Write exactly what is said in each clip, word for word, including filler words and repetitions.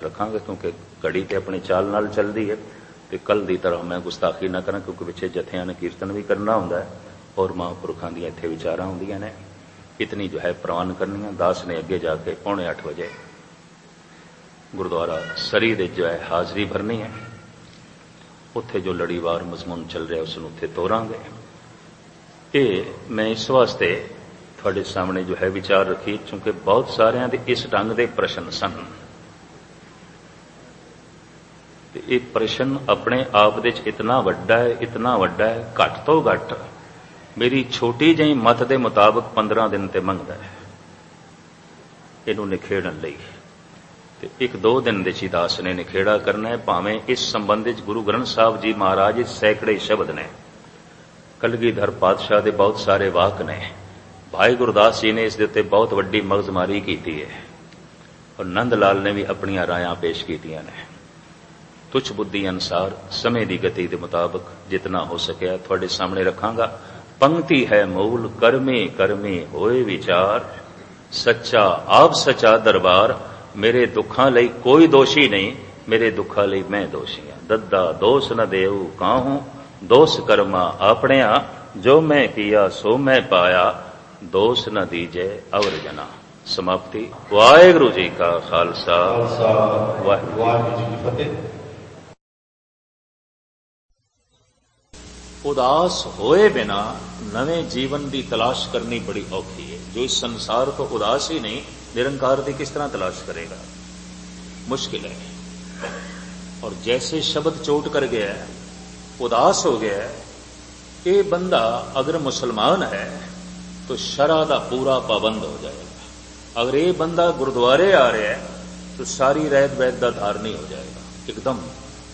रखांगे क्योंकि घड़ी तो अपनी चाल नाल चलती है। तो कल की तरह मैं गुस्ताखी ना करा क्योंकि पिछे जत्थियां ने कीर्तन भी करना होंगे और महापुरुषों दी इत्थे विचारां होंदियां ने। इतनी जो है प्रवान करनी है। दास ने अगे जाके पौने अठ बजे गुरुद्वारा सरी दे जो है हाजरी भरनी है। उत्थे जो लड़ीवार मजमून चल रहा उसनूं उत्थे तोरांगे। ये मैं इस वास्ते थोड़े सामने जो है विचार रखी क्योंकि बहुत सारिਆਂ ਦੇ इस ढंग के प्रश्न सन। ये प्रश्न अपने आप दे इतना वड्डा है इतना वड्डा है घट तो घट मेरी छोटी जी मत के मुताबिक पंद्रह दिन ते मंगदा है इनू निखेड़न लई। ते एक दो दिन दे दास ने निखेड़ा करना है। भावें इस संबंध गुरु ग्रंथ साहब जी महाराज सैकड़े शब्द ने, कलगीधर पातशाह दे बहुत सारे वाक ने, भाई गुरदास जी ने इस दे उत्ते बहुत वड्डी मगजमारी की है और नंद लाल ने भी अपनियां रायां पेश कीतियां ने। तुच्छ बुद्धि अनुसार समय की गति के मुताबिक जितना हो सके थोड़े सामने रखांगा। पंक्ति है मूल कर्मे कर्मे होए विचार, सच्चा आप सच्चा दरबार, मेरे दुखा लई कोई दोषी नहीं, मेरे दुखा लई मैं दोषी हाँ। दद्दा दोष न देऊ काहूं, दोष कर्मा आपने जो मैं किया सो मैं पाया, दोष न दीजे अवर जना। समाप्ति। वाहिगुरु जी का खालसा वाहिगुरु जी की फतेह। उदास होए बिना नवे जीवन की तलाश करनी बड़ी औखी है। जो इस संसार को उदास ही नहीं निरंकार की किस तरह तलाश करेगा, मुश्किल है। और जैसे शब्द चोट कर गया है, उदास हो गया है, ये बंदा अगर मुसलमान है तो शरा दा पूरा पाबंद हो जाएगा। अगर ये बंदा गुरुद्वारे आ रहा है तो सारी रहत वैत दा धारनी हो जाएगा एकदम।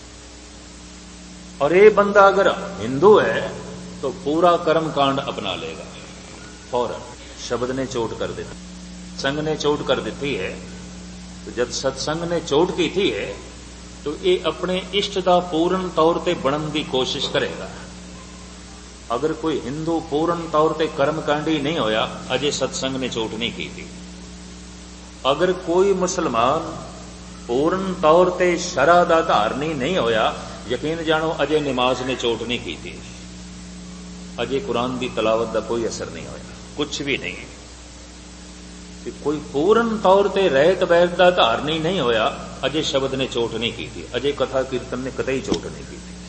और ये बंदा अगर हिंदू है तो पूरा कर्म कांड अपना लेगा फौरन। शब्द ने चोट कर दी, संग ने चोट कर दी है। तो जब सत्संग ने चोट की थी है तो ये अपने इष्ट का पूर्ण तौर पर बनने की कोशिश करेगा। अगर कोई हिंदू पूर्ण तौर पर कर्मकांडी नहीं होया अजय सत्संग ने चोट नहीं की थी। अगर कोई मुसलमान पूर्ण तौर पर शरा दा धारनी नहीं होया, यकीन जानो अजय नमाज ने चोट नहीं की थी। अजय कुरान की तलावत का कोई असर नहीं होया, कुछ भी नहीं। कि कोई पूर्ण तौर पर रहत वैत का धारनी नहीं होया अजय शब्द ने चोट नहीं की थी। अजय कथा कीर्तन ने कतई चोट नहीं की थी।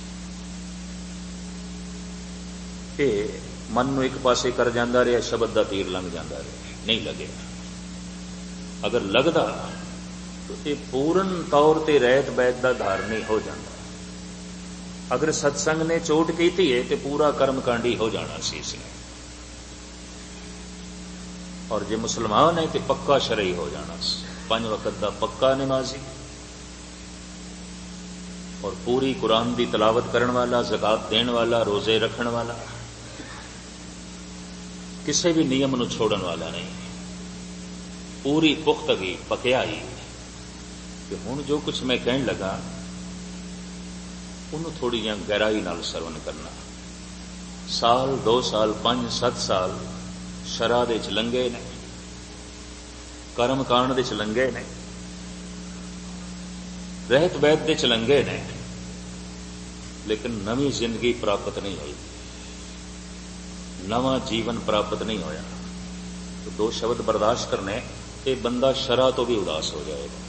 ये मन नूं एक पासे कर जांदा रहा, शब्द का तीर लंघ जांदा रहा, नहीं लगे। अगर लगदा तो ये पूर्ण तौर पर रहत वैत का धारनी हो जाता। अगर सत्संग ने चोट की थी है तो पूरा कर्मकांडी हो जाना सी इसने। और जे मुसलमान है तो पक्का शरई हो जाना, पंज वक्त का पक्का नमाजी और पूरी कुरान की तलावत करने वाला, ज़कात देने वाला, रोजे रखने वाला, किसी भी नियम नूं छोड़न वाला नहीं। पूरी पुख्तगी पक्याई कि हुण जो कुछ मैं कहन लगा उन्होंने थोड़ी जी गहराई नाल सरवण करना। साल दो साल पांच सत्त साल शरा दे च लंघे ने, कर्म कांड दे च लंघे ने, रहत वैत दे च लंघे ने, लेकिन नवी जिंदगी प्राप्त नहीं हुई, नवा जीवन प्राप्त नहीं होया। तो दो शब्द बर्दाश्त करने, ये बंदा शरा तो भी उदास हो जाएगा,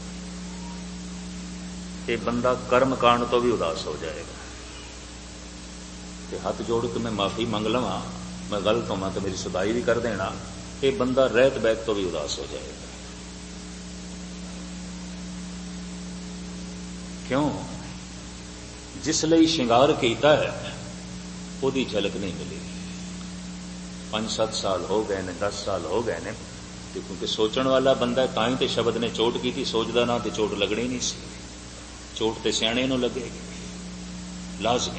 ये बंदा कर्म कांड तो भी उदास हो जाएगा। कि हाथ जोड़ के मैं माफी मंग लवा, मैं गलत होवां तो मेरी सुधाई भी कर देना, ये बंदा रहत वैत तो भी उदास हो जाएगा। क्यों? जिस लई श्रृंगार कीता है ओदी झलक नहीं मिली। पांच सत्त साल हो गए ने, दस साल हो गए ने, क्योंकि सोचण वाला बंदा ताई ते शब्द ने चोट की थी, सोचदा ना तो चोट लगनी नहीं सी। चोट ते सियाणे नूं लगेगी लाजमी।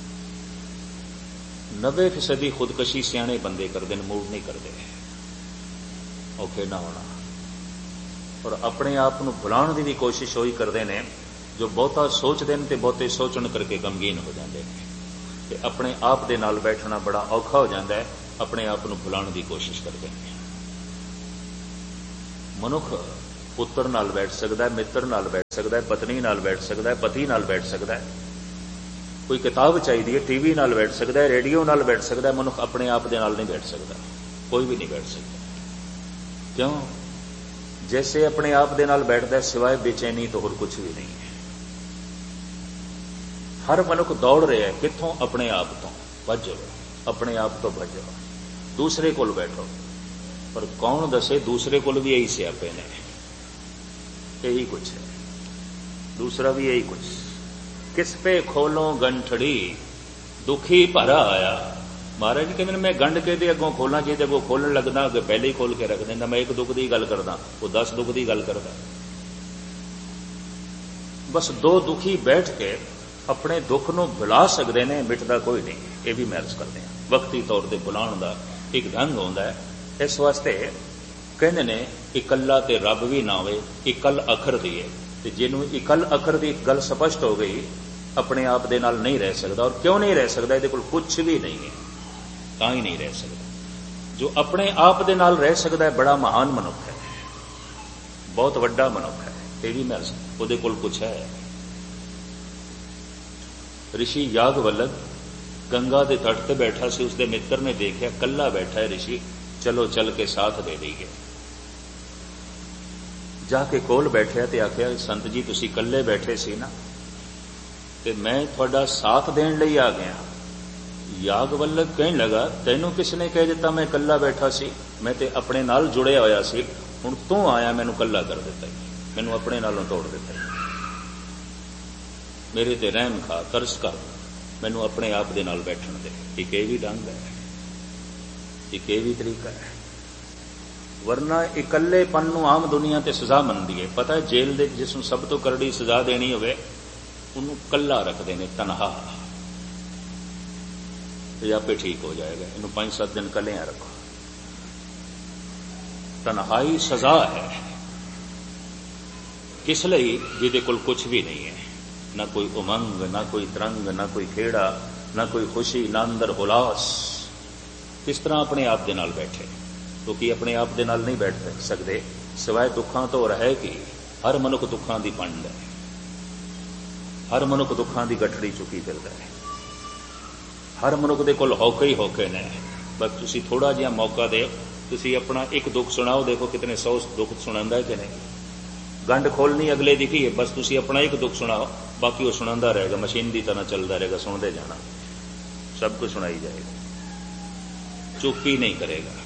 नब्बे फीसदी खुदकशी सियाणे बंदे करते, मूड नहीं करते, औखे ना होना। और अपने आप को भुलाने की भी कोशिश वही करते हैं जो बहुता सोचते हैं तो बहुते सोचण करके गमगीन हो जाते हैं। अपने आप दे नाल बैठना बड़ा औखा हो जाता है, अपने आप को भुलाने की कोशिश करते हैं। मनुख पुत्र नाल बैठ सकता है, मित्र नाल बैठ सकता है, पत्नी नाल बैठ सकता है, पति नाल बैठ सकता है, कोई किताब चाहिए टीवी नाल बैठ सकता है, रेडियो नाल बैठ सकता है, मनुख अपने आप दे नाल नहीं बैठ सकता, कोई भी नहीं बैठ सकता। क्यों? जैसे अपने आप दे नाल बैठता है सिवाय बेचैनी तो होर कुछ भी नहीं है। हर मनुख दौड़ रहा है कित्थों? अपने आप तो भजो, अपने आप तो भजो, दूसरे कोल बैठो। पर कौन दसे दूसरे कोल भी यही सियापे ने, यही कुछ है, दूसरा भी यही कुछ। किस पे खोलो गंठड़ी दुखी भरा आया। महाराज जी कहते मैं गंढ के ते अगों खोलां, जे ते अगों खोलन लगदा अगे पहले ही खोल के रख देंदा। मैं एक दुख की गल करदा, वो दस दुख की गल करदा। बस दो दुखी बैठ के अपने दुख नूं भुला सकते ने, मिटदा कोई नहीं। ये भी मैं अर्ज करदे हां, वक्ती तौर ते भुलाउण दा एक ढंग हुंदा है। इस वास्ते कहंदे ने इकल्ला ते रब भी ना होवे, इकल अखर दी है। ते जिन्हों इकल अखर दी गल स्पष्ट हो गई, अपने आप दे नाल नहीं रह सकता। और क्यों नहीं रह सकता? इहदे कोल कुछ भी नहीं है, तां ही नहीं रह सकता। जो अपने आप दे नाल रह सकता है बड़ा महान मनुख है, बहुत वड्डा मनुख है। ये भी मैं उहदे कोल कुछ है। ऋषि यागवल्लभ गंगा के तट पर बैठा सी, उसके मित्र ने देखा कल्ला बैठा है ऋषि, चलो चल के साथ दे दईए। जाके कोल बैठा तो आख्या संत जी तुसी कल्ले बैठे सी ना, ते मैं थोड़ा साथ देण लई आ गया। यागवल्लभ कहन लगा तैनू किसने कह दिता मैं कल्ला बैठा सी? मैं ते अपने नाल जुड़िया होया सी, हुण तू आया मैनू कल्ला कर दिता, मैनू अपने नालों तोड़ दिता। मेरे ते रहम खा, तरस कर, मैनू अपने आप दे नाल बैठण दे। एक ये भी ढंग है, एक ये भी तरीका है। वरना इकल्लेपन नूं आम दुनिया ते सजा मनदी है। पता है जेल दे जिसनूं सब तो करड़ी सजा देनी होवे उन्होंने कल्ला रखते ने, तनहा, तो आपे ठीक हो जाएगा। इन्हों पांच सात दिन कलिया रखो, तनहाई सजा है। किस लई? जिहदे कोल कुछ भी नहीं है, ना कोई उमंग, ना कोई तरंग, ना कोई खेड़ा, ना कोई खुशी, ना अंदर हुलास। किस तरह अपने आप दे नाल बैठे? क्योंकि तो अपने आप दे नाल नहीं बैठ सकते सिवाय दुखों तो रहे कि हर मनुख दुखों की पंड है, हर मनुख दुखों की गठड़ी चुकी फिरदा है। हर मनुख दे कोल हौके ही हौके ने। बस तुसी थोड़ा जिहा मौका दे, तुसी अपना एक दुख सुनाओ, देखो कितने सौ दुख सुनांदा है कि नहीं। गंढ खोलनी अगले दी की है, बस तुसी अपना एक दुख सुनाओ, बाकी वो सुनांदा रहेगा, मशीन की तरह चलता रहेगा, सुनते जाना, सब कुछ सुनाई जाएगा, चुप ही नहीं करेगा।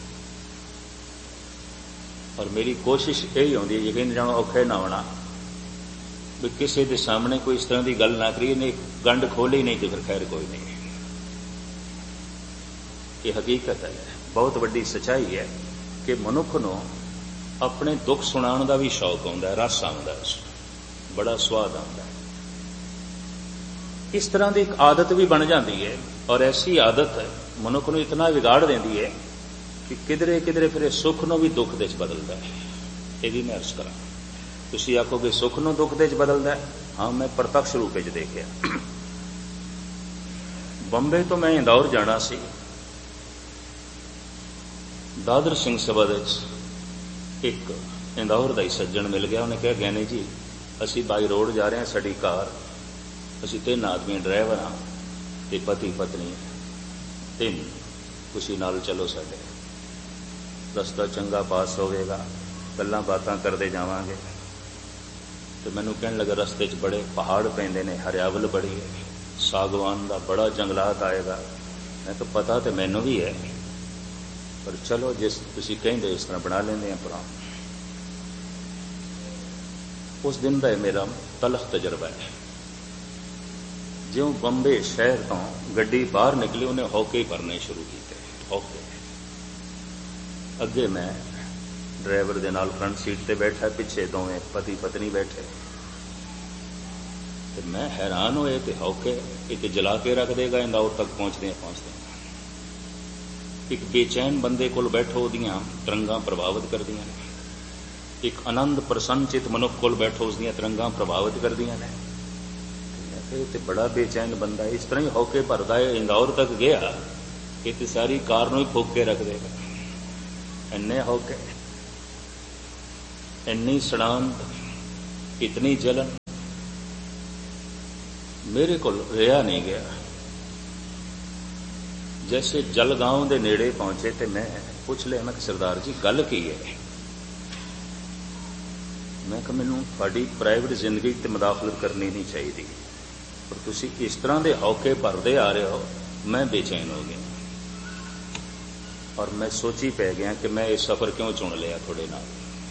और मेरी कोशिश यही होती है यकीन जानो औखे ना होना भी किसी के सामने कोई इस तरह की गल ना करिए, नहीं गंढ खोली नहीं तो फिर खैर कोई नहीं। ये हकीकत है, बहुत वड्डी सच्चाई है कि मनुख नूं अपने दुख सुनाने का भी शौक आता है, रस आता है, बड़ा स्वाद आता है। इस तरह की एक आदत भी बन जाती है, और ऐसी आदत मनुख नूं इतना बिगाड़ देती है कि किधरे किधरे फिर सुख नूं भी दुख दे च बदलता है। ये भी मैं अर्ज करा। तुसी आखोगे सुख नूं दुख दे च बदलता है? हाँ, मैं प्रत्यक्ष रूप में देखिया। बंबे तो मैं इंदौर जाना सी, दादर सिंह सभा एक इंदौर का ही सज्जन मिल गया। उन्हें कहा गैनी जी असी बाई रोड जा रहे हैं, साडी कार, असी तीन आदमी ड्राइवर हाँ, ते पति पत्नी तीन, खुशी नाल चलो, साडे रस्ता चंगा पास होवेगा, गल्लां बातां करते जावांगे। तो मैनू कहन लगा रस्ते च बड़े पहाड़ पैंदे ने, हरियावल बड़ी है, सागवान का बड़ा जंगलात आएगा। मैं तो पता तो मैनू भी है, पर चलो जिस तुसी कहिंदे इस तरह बना लेंदे हैं प्लान। उस दिन का मेरा तलख तजर्बा है। ज्यों बंबे शहर तो गड्डी बाहर निकली, उन्हें हौके ही भरने शुरू किए, हौके। अगे मैं ड्राइवर दे नाल फ्रंट सीट ते बैठा, पिछे दोवें पति पत्नी बैठे। तो मैं हैरान होए कि हौके एक जला के रख देगा, इंदौर तक पहुंचते पहुंचते। एक बेचैन बंदे कोल बैठो, उहदियां तरंगां प्रभावित करदियां ने। एक आनंद प्रसन्नचित मनुख कोल बैठो, उसदियां तरंगां प्रभावित करदियां ने। ते बड़ा बेचैन बंदा इस तरह ही हौके भरदा है, इंदौर तक गया कि ते सारी कार नूं ही फूक के रख देगा, इन्ने हौके। इन्नी सड़ांत, इतनी जलन मेरे को रिहा नहीं गया। जैसे जलगांव के नेड़े पहुंचे तो मैं पूछ लिया, मैं सरदार जी गल की है? मैं कहा मैनू तुहाडी प्राइवेट जिंदगी ते मुदाखलत करनी नहीं चाहिए, पर तुसी इस तरह के हौके भरते आ रहे हो, मैं बेचैन हो गया और मैं सोची पै गया कि मैं इस सफर क्यों चुन लिया थोड़े नाल।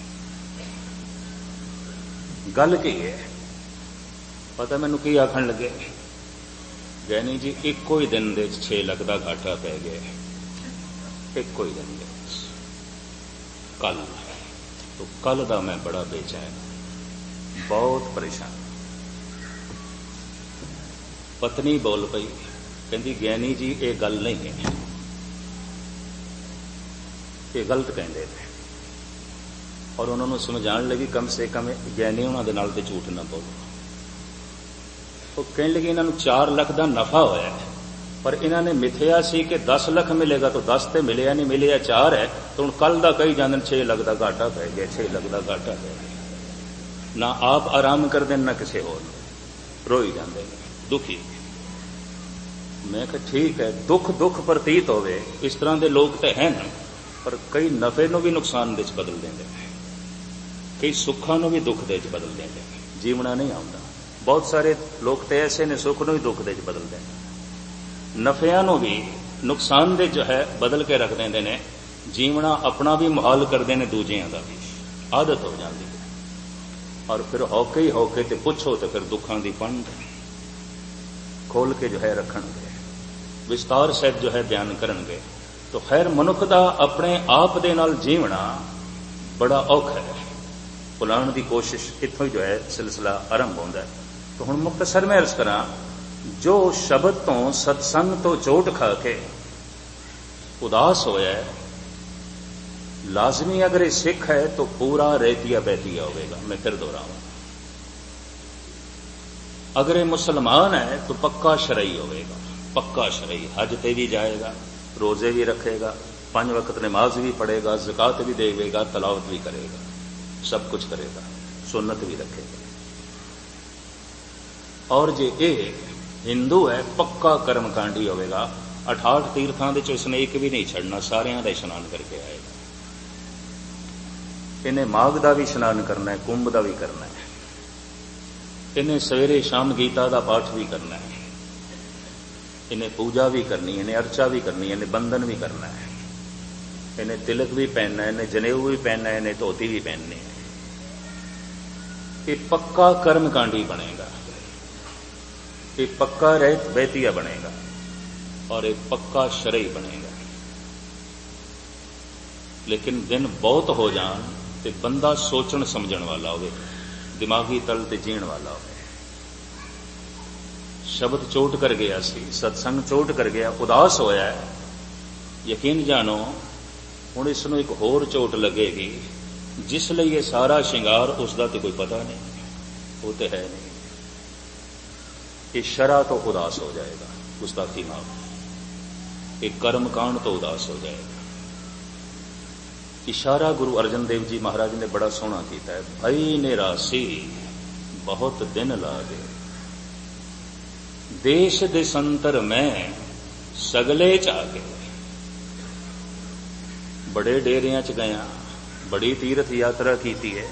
गल की है पता मैनू की आखन लगे? गैनी जी इको ही दिन दे छे लाख का घाटा पै गया, इको ही दिन दे कल तो कल का मैं बड़ा बेचैन, बहुत परेशान। पत्नी बोल पई, कहती ज्ञानी जी ये गल नहीं है, ये गलत कहते हैं। और उन्होंने समझाने लगी कम से कम ज्ञानी उन्होंने नाल ते झूठ ना बोलो। तो कहने लगी इन्होंने चार लाख का नफा होया, पर इन्होंने मिथया सी कि दस लाख मिलेगा तो दस तो मिले नहीं, मिले चार है, तो हूँ कल का कही जाते छे लाख का घाटा पै गया, छे लाख का घाटा पै गया। ना आप आराम करते ना किसी होर, रोई जाते दुखी। मैं कहा ठीक है, दुख दुख प्रतीत होवे, इस तरह के लोग तो हैं ना, पर कई नफे नूं भी नुकसान दे बदल देंगे, कई सुखा नूं भी दुख दे बदल देंगे, जीवना नहीं आता। बहुत सारे लोग तो ऐसे ने सुख नूं भी दुख दे बदल देंगे, नफिया नूं भी नुकसान दे जो है बदल के रख देंगे ने, जीवना अपना भी मुहाल करते हैं, दूजियां का भी आदत हो जाती है। और फिर हौके ही हौके ते पुछो तो फिर दुखों की पंड खोल के जो है रखणगे, विस्तार सहित जो है बयान करनगे। तो खैर मनुख का अपने आप दे नाल जीवना बड़ा औखा है, भुलाण की कोशिश इत्थों ही जो है सिलसिला आरंभ होता है। तो हुण मुख्तसर मैं अर्ज करा, जो शब्द तो सत्संग तो चोट खा के उदास होया है, लाजमी अगर ये सिख है तो पूरा रेतिया बैतिया होगा। मैं फिर दोहराऊं, अगर ये मुसलमान है तो पक्का शरई होगा, पक्का शरई, हज ते भी जाएगा, रोजे भी रखेगा, पांच वक्त नमाज भी पढ़ेगा, ज़कात भी देगा, तलावत भी करेगा, सब कुछ करेगा, सुन्नत भी रखेगा। और जे ये हिंदू है पक्का कर्मकांडी होगा, अठाठ तीर्थां दे चों उसने एक भी नहीं छड़ना, सारियां दा इशनान करके आएगा। इन्हें माघ का भी इशनान करना है, कुंभ का भी करना है, इन्हें सवेरे शाम गीता का पाठ भी करना है, इन्हें पूजा भी करनी है, इन्हें अर्चा भी करनी है, इन्हें बंधन भी करना है, इन्हें तिलक भी पहनना है, इन्हें जनेऊ भी पहनना है, इन्हें धोती भी पहननी है। ये पक्का कर्मकांडी बनेगा, ये पक्का रहत बैतिया बनेगा और एक पक्का शरई बनेगा। लेकिन दिन बहुत हो जान ते बंदा सोचण समझण वाला होवे, दिमागी तल ते जीण वाला होवे। शब्द चोट कर गया सी, सत्संग चोट कर गया, उदास होया है, यकीन जानो हुण इसनूं एक होर चोट लगेगी, जिस लिए ये सारा शिंगार उसका तो कोई पता नहीं, वो तो है नहीं। ये शरा तो उदास हो जाएगा, गुस्ताखी माफ, एक कर्मकांड तो उदास हो जाएगा। इशारा गुरु अर्जन देव जी महाराज ने बड़ा सोहना किया है, भई निरासी बहुत दिन लागे, देश देशंतर में सगले चाके। बड़े डेरियां च गया, बड़ी तीर्थ यात्रा की है,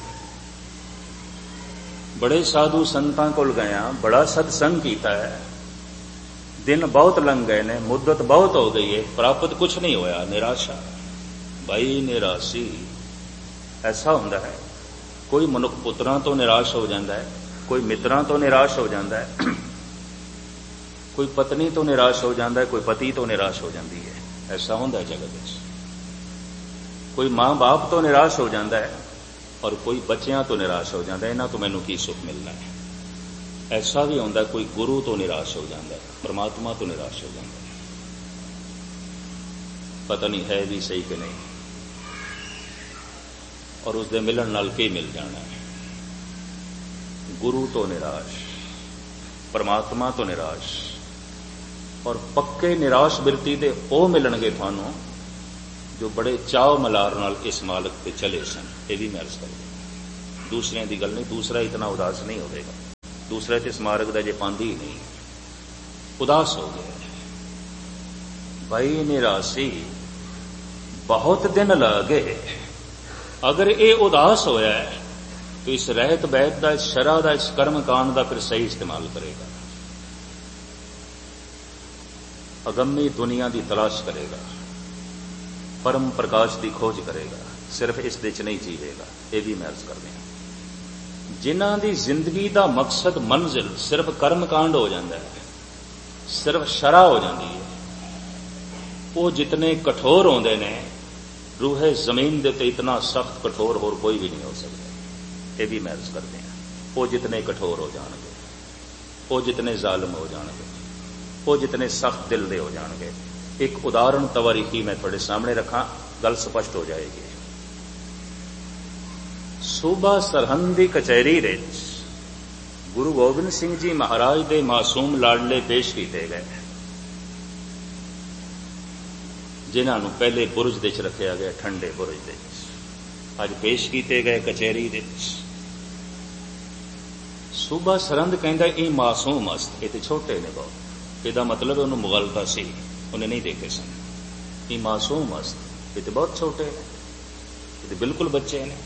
बड़े साधु संतां कोल गया, बड़ा सत्संग किया है, दिन बहुत लंघ गए ने, मुद्दत बहुत हो गई है, प्राप्त कुछ नहीं होया, निराशा। भाई निराशी ऐसा होता है, कोई मनुख पुत्रां तो निराश हो जाता है, कोई मित्रां तो निराश हो जाता है, कोई पत्नी तो निराश हो जाता है, कोई पति तो निराश हो जाती है, ऐसा होता है जगत में। कोई मां बाप तो निराश हो जाता है और कोई बच्चियां तो निराश हो जाता है, इन्हां तो मैनू की सुख मिलना है। ऐसा भी होता है, कोई गुरु तो निराश हो जाता है, परमात्मा तो निराश हो जाता है, पता नहीं है भी सही कि नहीं, और उसके मिलन नाल के मिल जाना है। गुरु तो निराश, परमात्मा तो निराश, और पक्के निराश बिरती दे ओ मिलणगे थानू जो बड़े चाव मलार नाल इस मालक पे चले सन। ये भी मैं अर्ज कर दूसरे की गल नहीं, दूसरा इतना उदास नहीं होगा। दूसरा तो स्मारक का जे पांदी ही नहीं, उदास हो गया। भाई निराशी बहुत दिन लगे। अगर ये उदास होया है तो इस रहत बैत का, इस शरा का, इस कर्म कांड का फिर सही इस्तेमाल करेगा। अगम्मी दुनिया की तलाश करेगा, परम प्रकाश की खोज करेगा, सिर्फ इस दे च नहीं जीवेगा। ये भी मैं अर्ज कर दें, जिन्हां दी जिंदगी का मकसद मंजिल सिर्फ कर्म कांड हो जाता है, सिर्फ शरा हो जाती है, वो जितने कठोर होंदे ने, रूहे जमीन दे ते इतना सख्त कठोर होर कोई भी नहीं हो सकता। ये भी मैं अर्ज करते हैं, वो जितने कठोर हो जाएंगे, वो जितने जालिम हो जाएंगे, वो जितने सख्त दिल दे हो जाएंगे। एक उदाहरण तवारीखी मैं थोड़े सामने रखा, गल स्पष्ट हो जाएगी। सूबा सरहंद दी कचहरी विच गुरु गोबिंद सिंह जी महाराज दे मासूम लाडले पेश किए गए, जिन्हां नूं पहले बुरज दे च रखा गया, ठंडे बुरज दे च अज पेश किए गए कचहरी विच। सूबा सरहंद कहंदा ये मासूम अस्त, ये तो छोटे ने बहुत। इसदा मतलब उन्होंने मुगलता सी, उन्हें नहीं देखे सन। ये मासूम अस्त, ये तो बहुत छोटे ने, ये तो बिल्कुल बच्चे ने।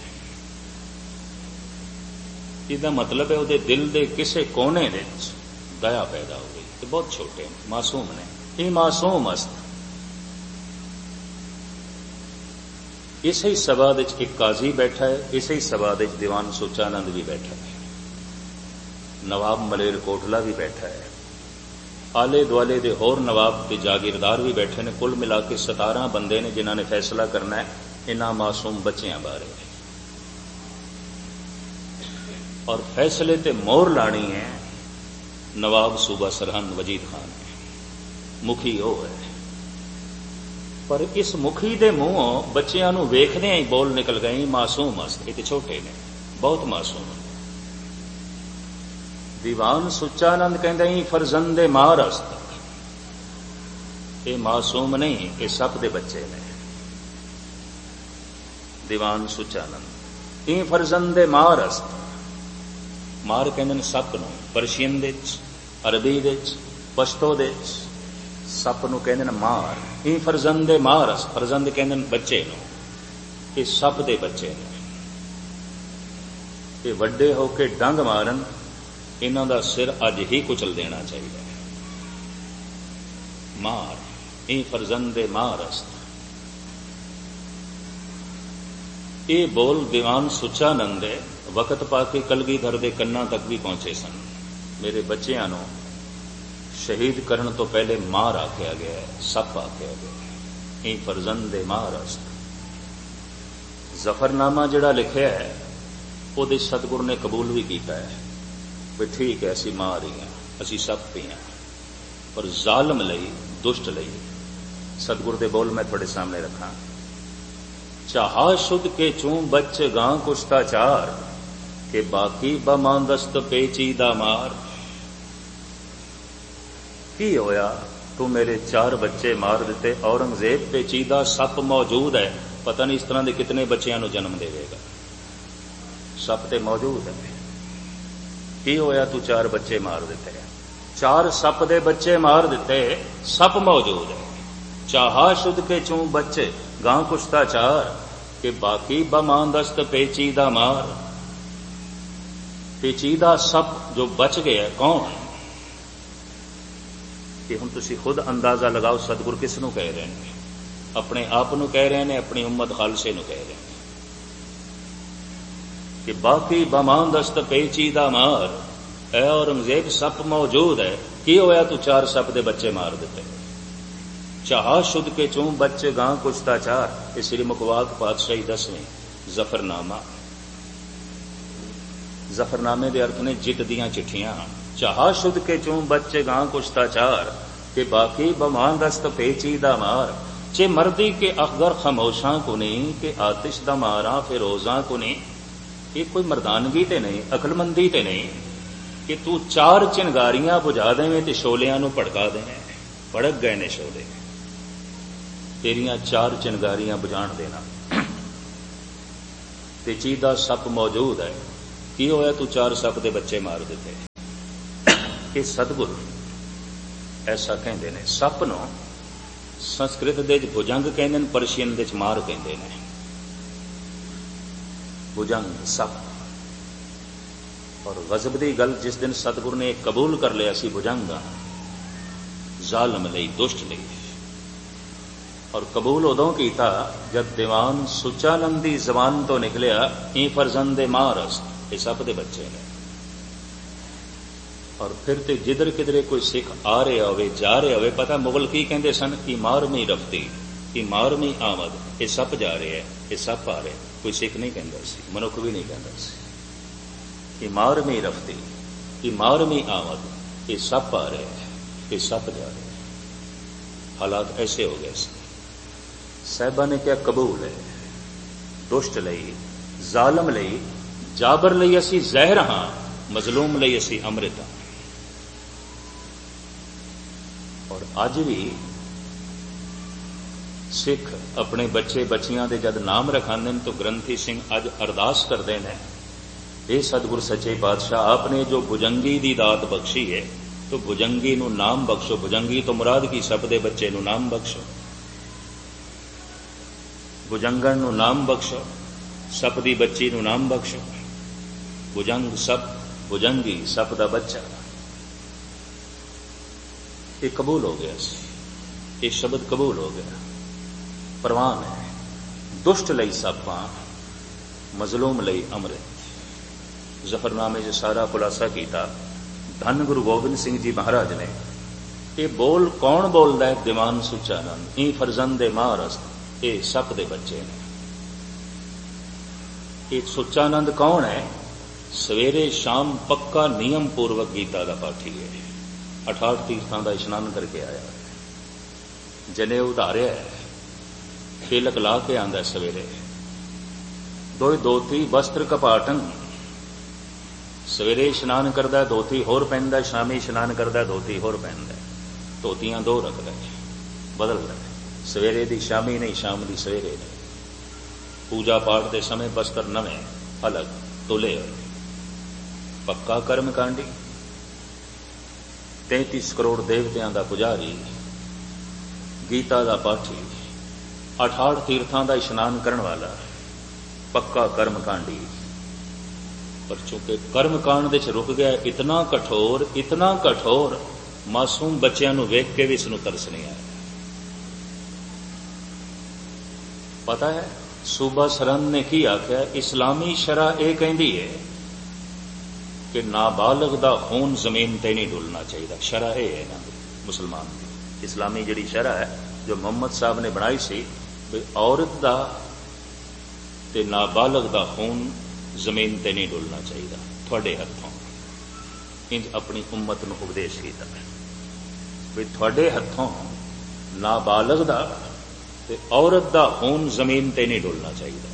इसदा मतलब है उहदे दिल दे किसे कोने विच दया पैदा हो गई। ये बहुत छोटे ने, मासूम ने। ये मासूम अस्त। इसे ही सभा विच एक काजी बैठा है, इसे ही सभा विच दीवान सुचानंद भी बैठा है, नवाब मलेर कोटला भी बैठा है, आले दुआले दे होर नवाब ते जागीरदार भी बैठे ने। कुल मिला के सतारह बंदे ने जिन्होंने फैसला करना है इन्हां मासूम बच्चियां बारे, और फैसले ते मोहर लानी है नवाब सूबा सरहंद वजीद खान, मुखी वो है। पर इस मुखी दे मुंहों बच्चियां नूं वेखदे ही बोल निकल गए, मासूम अस्त, ये छोटे ने, बहुत मासूम। दीवान सुचानंद कहंदा ही फरजंदे मार अस्त, ये मासूम नहीं, ये सप दे बच्चे ने। दीवान सुचानंद ये फरजंदे मार अस्त, मार कहंदे ने सप नूं, परशियन दे च, अरबी दे च, पश्तो दे च सप नूं कहंदे ने मार। ये फरजंदे मार अस्त, फरजंद कहंदे ने बच्चे नूं, ये सप दे बच्चे ने। ये वड्डे होके डंग मारन, इन्हां दा सिर अज ही कुचल देना चाहिए। मार, ये फरजंदे मार अस्त। ये बोल दीवान सुचानंद दे वक्त पाके कलगीधर दे कन्ना तक भी पहुंचे सन। मेरे बच्चियां नूं शहीद करन तो पहले मार आख्या गया है, सप आख्या गया है। ये फरजंदे मार अस्त। जफरनामा जिहड़ा लिखिया है उहदे सतगुर ने कबूल भी किया है, भी ठीक है असी मार ही हाँ, असी सप ही हाँ। पर जालम लई, दुष्ट लई सतगुर दे बोल मैं थोड़े सामने रखा। चाहा शुद्ध के चूं बच गां कुश्ताचार, के बाकी बमांदस्त पेचीदा मार। की होया तू मेरे चार बच्चे मार दिते, औरंगजेब पेचीदा सप मौजूद है, पता नहीं इस तरह के कितने बच्चों को जन्म देगा। सप ते मौजूद है, की होया तू चार बच्चे मार दिते, चार सप दे बच्चे मार दिते, सप मौजूद है। चाहा शुद्ध के चूं बच्चे गां कुश्ताचार, के बाकी बमांदस्त पेचीदा मार। पेचीदा सप जो बच गया कौन, कि हुण तुसीं खुद अंदाजा लगाओ सतगुर किस नूं कह रहे हैं, अपने आप नूं कह रहे हैं, अपनी उम्मत खालसे नूं कह रहे हैं कि बाकी बमांदस्त पेचीदा मार। ऐ औरंगजेब सप मौजूद है, की होया तू चार सप दे बच्चे मार दिते। चाहा शुद्ध के चूं बच्चे गां कुश्ताचार। ये श्री मुखवाक पातशाही दसवीं जफरनामा। जफरनामे दे अर्थ ने जित दियां चिट्ठियां। चाहा शुद्ध के चूं बच्चे गां कुश्ताचार, के बाकी बमांदस्त पेचीदा मार। चे मर्दी के अखगर खामोशा को नहीं, के आतिश दा मारा फिरोजा को नहीं। ये कोई मर्दानगी ते नहीं, अकलमंदी ते नहीं कि तू चार चिंगारियां बुझा देवें ते शोलियां नूं भड़का देवें। भड़क गए ने शोले, तेरियां चार चिंगारियां बुझाण देना। पेचीदा सप मौजूद है, की होया तू चार सप के बच्चे मार दिते। ये सतगुर ऐसा कहते हैं। सप नूं संस्कृत दे भुजंग कहते हैं, परशियन दे मार कहते हैं। भुजंग सप। और गजब की गल जिस दिन सतगुर ने कबूल कर लिया सी भुजंग जालम लई दुष्ट लई, और कबूल उदों कीता जब दीवान सुचानंद दी जबान तो निकलिया ई फरजंदे मारस, ये सप दे बच्चे ने। और फिर तो जिधर किधरे कोई सिख आ रहा हो जा रहा हो, पता मुगल की कहते सन कि मारमी रफ्ती कि मारमी आमद, ये सप जा रहे हैं, ये सप आ रहे। कोई सिख नहीं कहता सी, मनुख भी नहीं कहता सी कि मारमी रफ्ती कि मारमी आमद, ये सप आ रहे हैं, ये सप जा रहे हैं। हालात ऐसे हो गए सी। साहबा ने क्या कबूल है, दुष्ट लई जालम लई जाबर लई असी जहर हाँ, मजलूम लई असी अमृत हाँ। और अज भी सिख अपने बच्चे बच्चियां दे जद नाम रखांदे तो ग्रंथी सिंह अज अरदास करते हैं, ये सतगुर सच्चे पातशाह आपने जो भुजंगी दी दात बख्शी है तो भुजंगी नू नाम बख्शो। भुजंगी तो मुराद की सप दे बच्चे नू नाम बख्शो, भुजंगन नू नाम बख्शो, सप दी बच्ची नू नाम बख्शो। भुजंग सप, भुजंगी सप दा बच्चा। ये कबूल हो गया, ये शब्द कबूल हो गया। परवान है दुष्ट लई सपा, मजलूम लई अमृत। जफरनामे से सारा खुलासा किया। धन गुरु गोबिंद सिंह जी महाराज ने ये बोल कौन बोलता है? दीवान सुचानंद ई फरजंदे मारस, ये सप दे बच्चे ने। एक सुचानंद कौन है? सवेरे शाम पक्का नियम पूर्वक गीता का पाठी है। अठाठ तीर्थों का इशनान करके आया, जने उधारिया है, खेलक ला के आंदा सवेरे, दो धोती वस्त्र कपाटन। सवेरे इशनान करता धोती होर पहनता, शामी इशनान करता धोती होर पहनता। धोतियां दो रखता है, बदलता है, सवेरे दी शामी नहीं, शाम दी सवेरे नहीं। पूजा पाठ के समय वस्त्र नवे अलग तुले होए। पक्का कर्म कांडी, तैंतीस करोड़ देवतियां का पुजारी, गीता का पाठी, अठाठ तीर्थों का इशनान करने वाला, पक्का कर्म कांडी। पर चूंकि कर्म कांड दे च रुक गया, इतना कठोर इतना कठोर, मासूम बच्चों को वेख के भी इसनूं तरस नहीं आया। पता है सूबा सरहंद ने की आख्या? इस्लामी शरा यह कहती है कि नाबालग दा खून जमीन ते नहीं डुलना चाहिए। शरा यह है ना मुसलमान की, इस्लामी जिहड़ी शरा है जो मुहम्मद साहब ने बनाई सी, भी औरत दा ते नाबालग दा खून जमीन ते नहीं डुलना चाहिए। थोड़े हथों इंज अपनी उम्मत नूं उपदेश कीता भी थोड़े हथों नाबालग दा ते औरत दा खून जमीन ते नहीं डुलना चाहिए।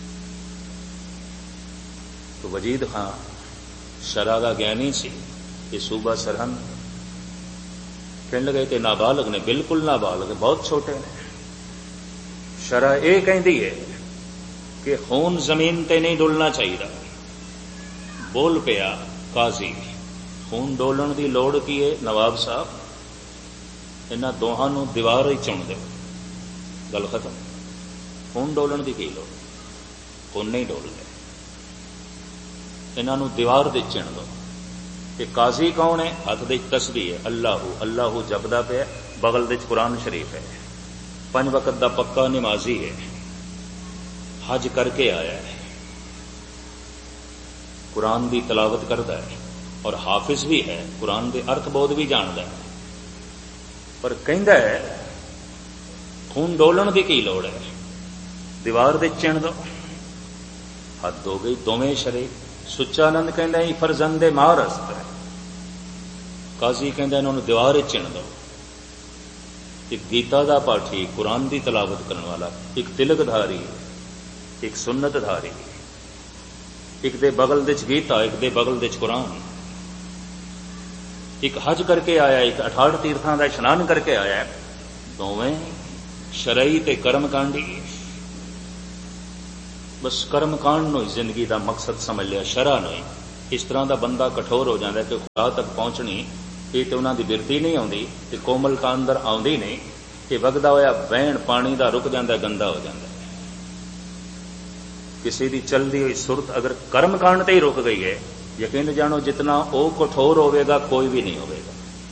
तो वजीद खां शरा का ज्ञानी सी, ये सूबा सरहंद कहने लगे कि नाबालग ने, बिल्कुल नाबालग, बहुत छोटे ने। शरा यह कहती है कि खून जमीन ते नहीं डुलना चाहिए। बोल पिया काजी, खून डोलन की लोड़ की है? नवाब साहब इन्हां दोहां नूं दीवार ही चुन दो, गल खत्म। खून डोलन की की लोड़? खून नहीं डोलने, इन्हां नूं दीवार दे चिण दो। ये काजी कौन है? हथ दे तस्बीह है, अल्लाहू अल्लाहू जपदा पिया, बगल दे कुरान शरीफ है, पंज वक्त दा पक्का नमाजी है, हज करके आया है, कुरान की तलावत करता है और हाफिज भी है, कुरान के अर्थ बोध भी जानता है। पर कहता है खून डोलन की की लोड़ है? दीवार दे चिण दो। हद हो गई दोवें शरे। सुचानंद कहता है फरजंदे मारस्त है, काजी कहता इन्होंने दीवार चिण दो। एक गीता का पाठी, कुरान की तलावत करने वाला, एक तिलकधारी, एक सुन्नतधारी, एक दे बगल दे गीता, एक दे बगल दे कुरान, एक हज करके आया, एक अठाठ तीर्थों का इशनान करके आया, दोवें शरई ते कर्म कांडी। बस कर्म कांड नूं ही जिंदगी का मकसद समझ लिया, शरह नहीं। इस तरह का बंदा कठोर हो जाता है कि खुदा तक पहुंचनी ये तो उन्होंने बिरती नहीं आती, तो कोमलता अंदर आती नहीं, कि वगदा होया बहन पानी का रुक जाता, गंदा हो जाता है। किसी की चलती हुई सुरत अगर कर्म कांड ते ही रुक गई है, यकीन जानो जितना वो कठोर होगा कोई भी नहीं होगा,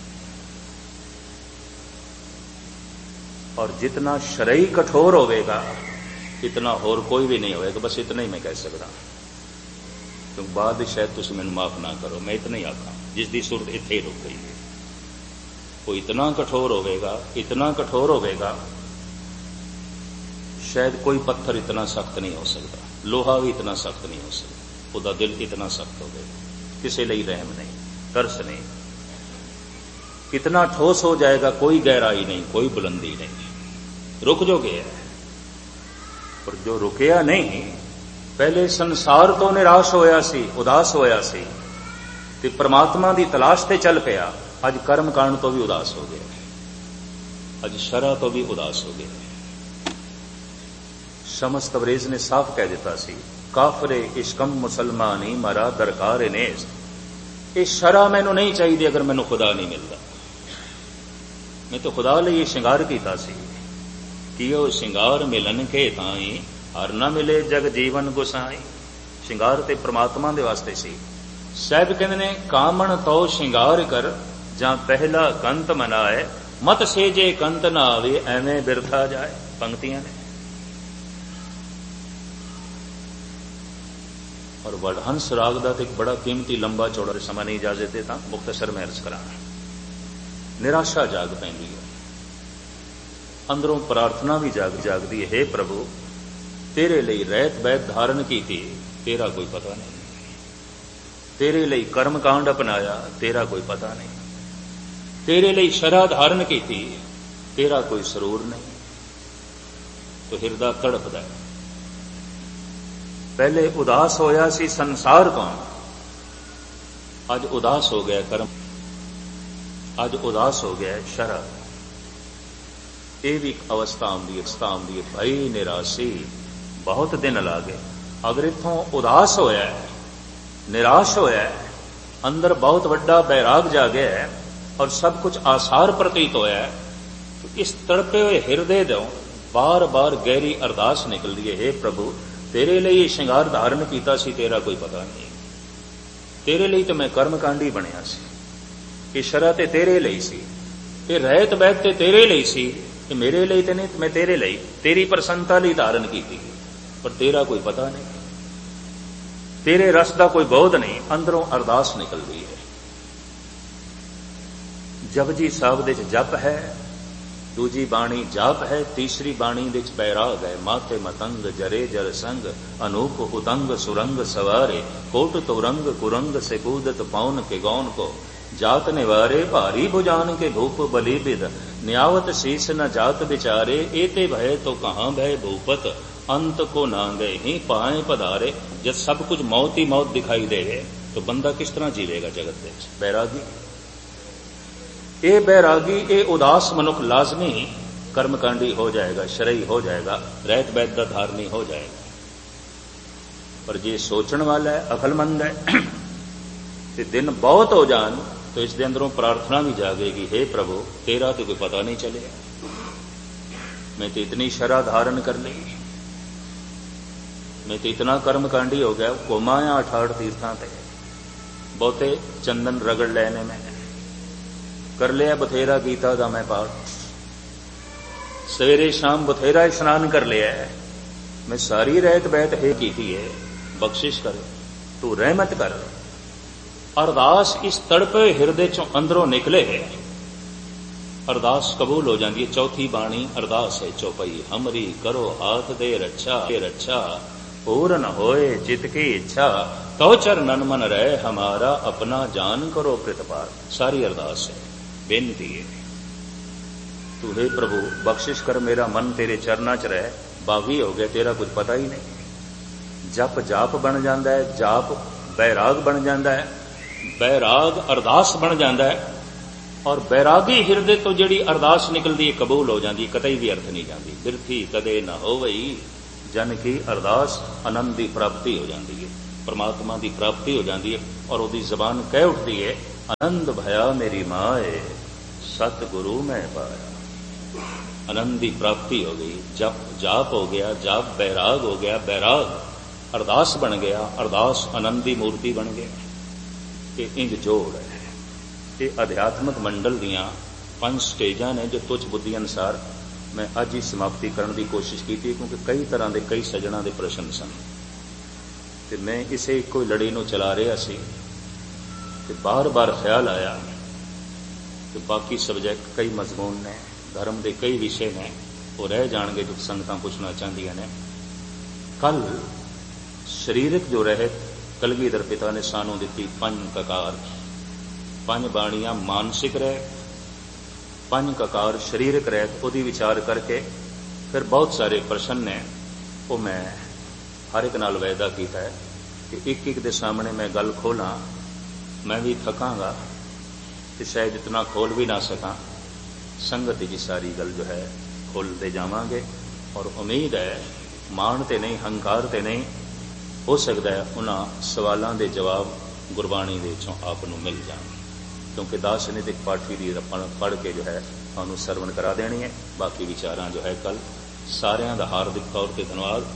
और जितना शरई कठोर होगा इतना होर कोई भी नहीं होगा। बस इतना ही मैं कह सकता, क्योंकि बाद शायद तुम मैनू माफ ना करो, मैं इतना ही आखा जिसकी सुरत इत्थे ही रुक गई है, वो इतना कठोर होगा, इतना कठोर होगा, शायद कोई पत्थर इतना सख्त नहीं हो सकता, लोहा भी इतना सख्त नहीं हो सकता, उसका दिल इतना सख्त हो गया, किसी लिए रहम नहीं, तरस नहीं, कितना ठोस हो जाएगा, कोई गहराई नहीं, कोई बुलंदी नहीं, रुक जो गया है। पर जो रुकया नहीं, पहले संसार तो निराश होया सी, उदास होया सी, ते परमात्मा की तलाश ते चल पिया, अज कर्म कांड तो भी उदास हो गया, अज शरह तो भी उदास हो गया। शमस तबरेज ने साफ कह दिता सी, काफरे इश्कम मुसलमानी मरा दरकार नेस, ये शरह मैनू नहीं चाहिए अगर मैनू खुदा नहीं मिलता। मैं तो खुदा लिए श्रृंगार किया सी कि वो श्रृंगार मिलन के ताई हर ना मिले जग जीवन गुसाई। श्रृंगार ते परमात्मा दे वास्ते सी। साहब कहते ने कामन तो श्रृंगार कर जां पहला कंत मनाए, मत सेजे कंत ना आवे एवें बिरथा जाए। पंक्तियां ने और वडहंस राग का तो एक बड़ा कीमती लंबा चौड़ा समा नहीं इजाजत देता, मुख्तसर में अर्ज करा। निराशा जाग पैंदी है, अंदरों प्रार्थना भी जाग जागती है, हे प्रभु तेरे लिए रहत बैत धारण की थी, तेरा कोई पता नहीं, तेरे लिए कर्म कांड अपनाया, तेरा कोई पता नहीं, तेरे लिए शरह धारण की थी, तेरा कोई सरूर नहीं। तो हिरदा तड़फदा है। पहले उदास होया सी संसार तो, अज उदास हो गया कर्म, अज उदास हो गया शरह। ये भी एक अवस्था आती अवस्था आती है भाई निराशी बहुत दिन ला गए। अगर इथों उदास होया है, निराश होया है, अंदर बहुत वड्डा बैराग जा गया है और सब कुछ आसार प्रतीत होया है, तो इस तड़पे हुए हिरदे दो बार बार गहरी अरदास निकल रही है, हे प्रभु तेरे लिए श्रृंगार धारण किया सी, तेरा कोई पता नहीं, तेरे लिए तो मैं कर्मकांडी बनया सी, ये शरह ते तेरे लिए सी, ये रहत बैत ते तेरे लिए सी, ये मेरे लिए तो नहीं, मैं तेरे लिए तेरी प्रसन्नता लिए धारण की थी, पर तेरा कोई पता नहीं, तेरे रस का कोई बोध नहीं। अंदरों अरदास निकल रही है। जपजी साहब दे जप है, दूजी बाणी जाप है, तीसरी बाणी दे बैराग है। माथे मतंग जरे जर संग अनूप उतंग सुरंग सवारे, कोट तो रंग कुरंग से कूदत पौन के गौन को, जात निवारे भारी भुजान के भूप बलि बिद, न्यावत शीस न जात बिचारे, एते भय तो कहां भय भूपत, अंत को नांगे ही पाए पधारे। जब सब कुछ मौत ही मौत दिखाई दे तो बंदा किस तरह जीवेगा जगत में? बैरागी ए बैरागी ए उदास मनुख लाजमी कर्मकांडी हो जाएगा, शरई हो जाएगा, रहत बैत दा धारनी हो जाएगा। पर जे सोचण वाला है, अकलमंद है, ते दिन बहुत हो जान तो इस अंदरों प्रार्थना भी जागेगी, हे प्रभु तेरा तो कोई पता नहीं चलेगा, मैं तो इतनी शरह धारण कर ली, मैं तो इतना कर्मकांडी हो गया, घुमाया अठाठ तीर्थां ते, बहुते चंदन रगड़ लेने में कर लिया, बथेरा गीता दा मैं पाठ, सवेरे शाम बथेरा स्नान कर लिया है, मैं सारी रहत बैत है की थी है, बख्शिश कर, तू रहमत कर। अरदास इस तड़पे हिरदे चों अंदरों निकले, अरदास कबूल हो जाती है। चौथी बाणी अरदास है चौपाई, हमरी करो हाथ दे रक्षा, रक्षा पूर्ण होए चित की इच्छा, तो चरणन मन रहे हमारा, अपना जान करो प्रतिपार। सारी अरदास है, बेनती है, तू हे प्रभु बख्शिश कर, मेरा मन तेरे चरणा च रहे, बागी हो गया, तेरा कुछ पता ही नहीं। जप जाप बन जाता है, जाप बैराग बन जाता है, बैराग अरदास बन जाता है, और बैरागी हिरदे तो जिहड़ी अरदास निकलती है कबूल हो जाती, कतई भी अर्थ नहीं जाती। बिरथी कदे न होवई जन की अरदास आनंद की प्राप्ति हो जाती है, परमात्मा की प्राप्ति हो जाती है। और उसकी जबान कह उठती है, आनंद भया मेरी माए सतगुरु मैं पाया। आनंद की प्राप्ति हो गई, जप जाप हो गया, जाप बैराग हो गया, बैराग अरदास बन गया, अरदास आनंद की मूर्ति बन गया। ये इंज जोड़ है। ये अध्यात्मक मंडल दियां पंज स्टेजां ने जो तुच्छ बुद्धि अनुसार मैं अज ही समाप्ति करने की कोशिश की थी, क्योंकि कई तरह के कई सज्जणों के प्रश्न सन ते मैं इसे एक कोई लड़ी नूं चला रहा सी ते बार बार ख्याल आया कि बाकी सबजैक्ट कई मजमून ने, धर्म के कई विषय ने, वो रह जाएंगे जो संगतां पुछना चाहदियां ने। कल शरीरक जो रहत कलगीधर पिता ने सानू दी पंज ककार, पंज बाणियां मानसिक रहत, पंज ककार शरीरक रहत, उहदी विचार करके फिर बहुत सारे प्रश्न ने वो मैं हर एक नाल वायदा किया है कि एक एक दे सामने मैं गल खोला। मैं भी थकांगा तो शायद इतना खोल भी ना सका, संगत की सारी गल जो है खोलते जावांगे। और उम्मीद है मान ते नहीं, हंकार ते नहीं, हो सकता है उन्हां सवालों के जवाब गुरबाणी दे विचों आप नूं मिल जाण, क्योंकि दास नितिक पाठी की पढ़ के जो है तुहानूं सरवण करा देनी है। बाकी विचारां जो है कल सारियां दा हार्दिक तौर पर धन्यवाद।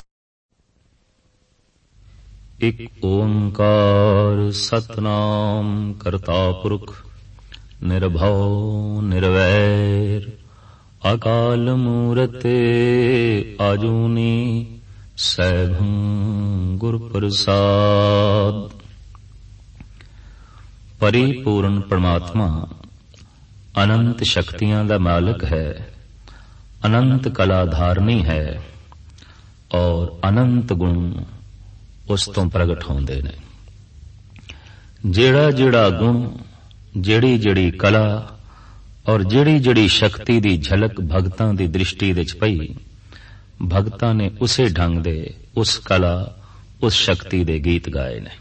एक ओंकार सतनाम करता पुरख निर्भव निर्वैर अकाल मूरत आजूनी सैभं गुर प्रसाद। परिपूर्ण परमात्मा अनंत शक्तियां दा मालिक है, अनंत कला धारनी है और अनंत गुण उस तो प्रगट होंदे ने। जेड़ा जेड़ा गुण, जेड़ी जेड़ी कला और जेड़ी जेड़ी शक्ति दी झलक भगतां दी दृष्टि विच पई, भगतां ने उसे ढंग दे उस कला उस शक्ति दे गीत गाए ने।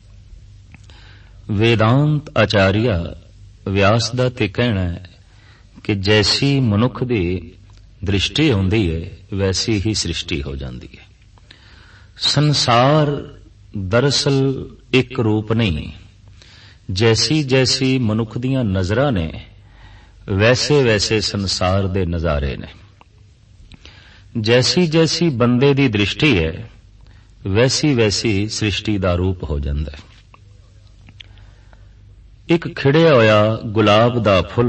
वेदांत आचार्य व्यास दा ते कहना है कि जैसी मनुख दी दृष्टि होंदी है वैसी ही सृष्टि हो जाती है। संसार दरअसल एक रूप नहीं, जैसी जैसी मनुख दियां नजरां ने वैसे वैसे संसार दे नजारे ने। जैसी जैसी बंदे दी दृष्टि है वैसी वैसी सृष्टि दा रूप हो जाता है। एक खिड़िया होया गुलाब दा फुल,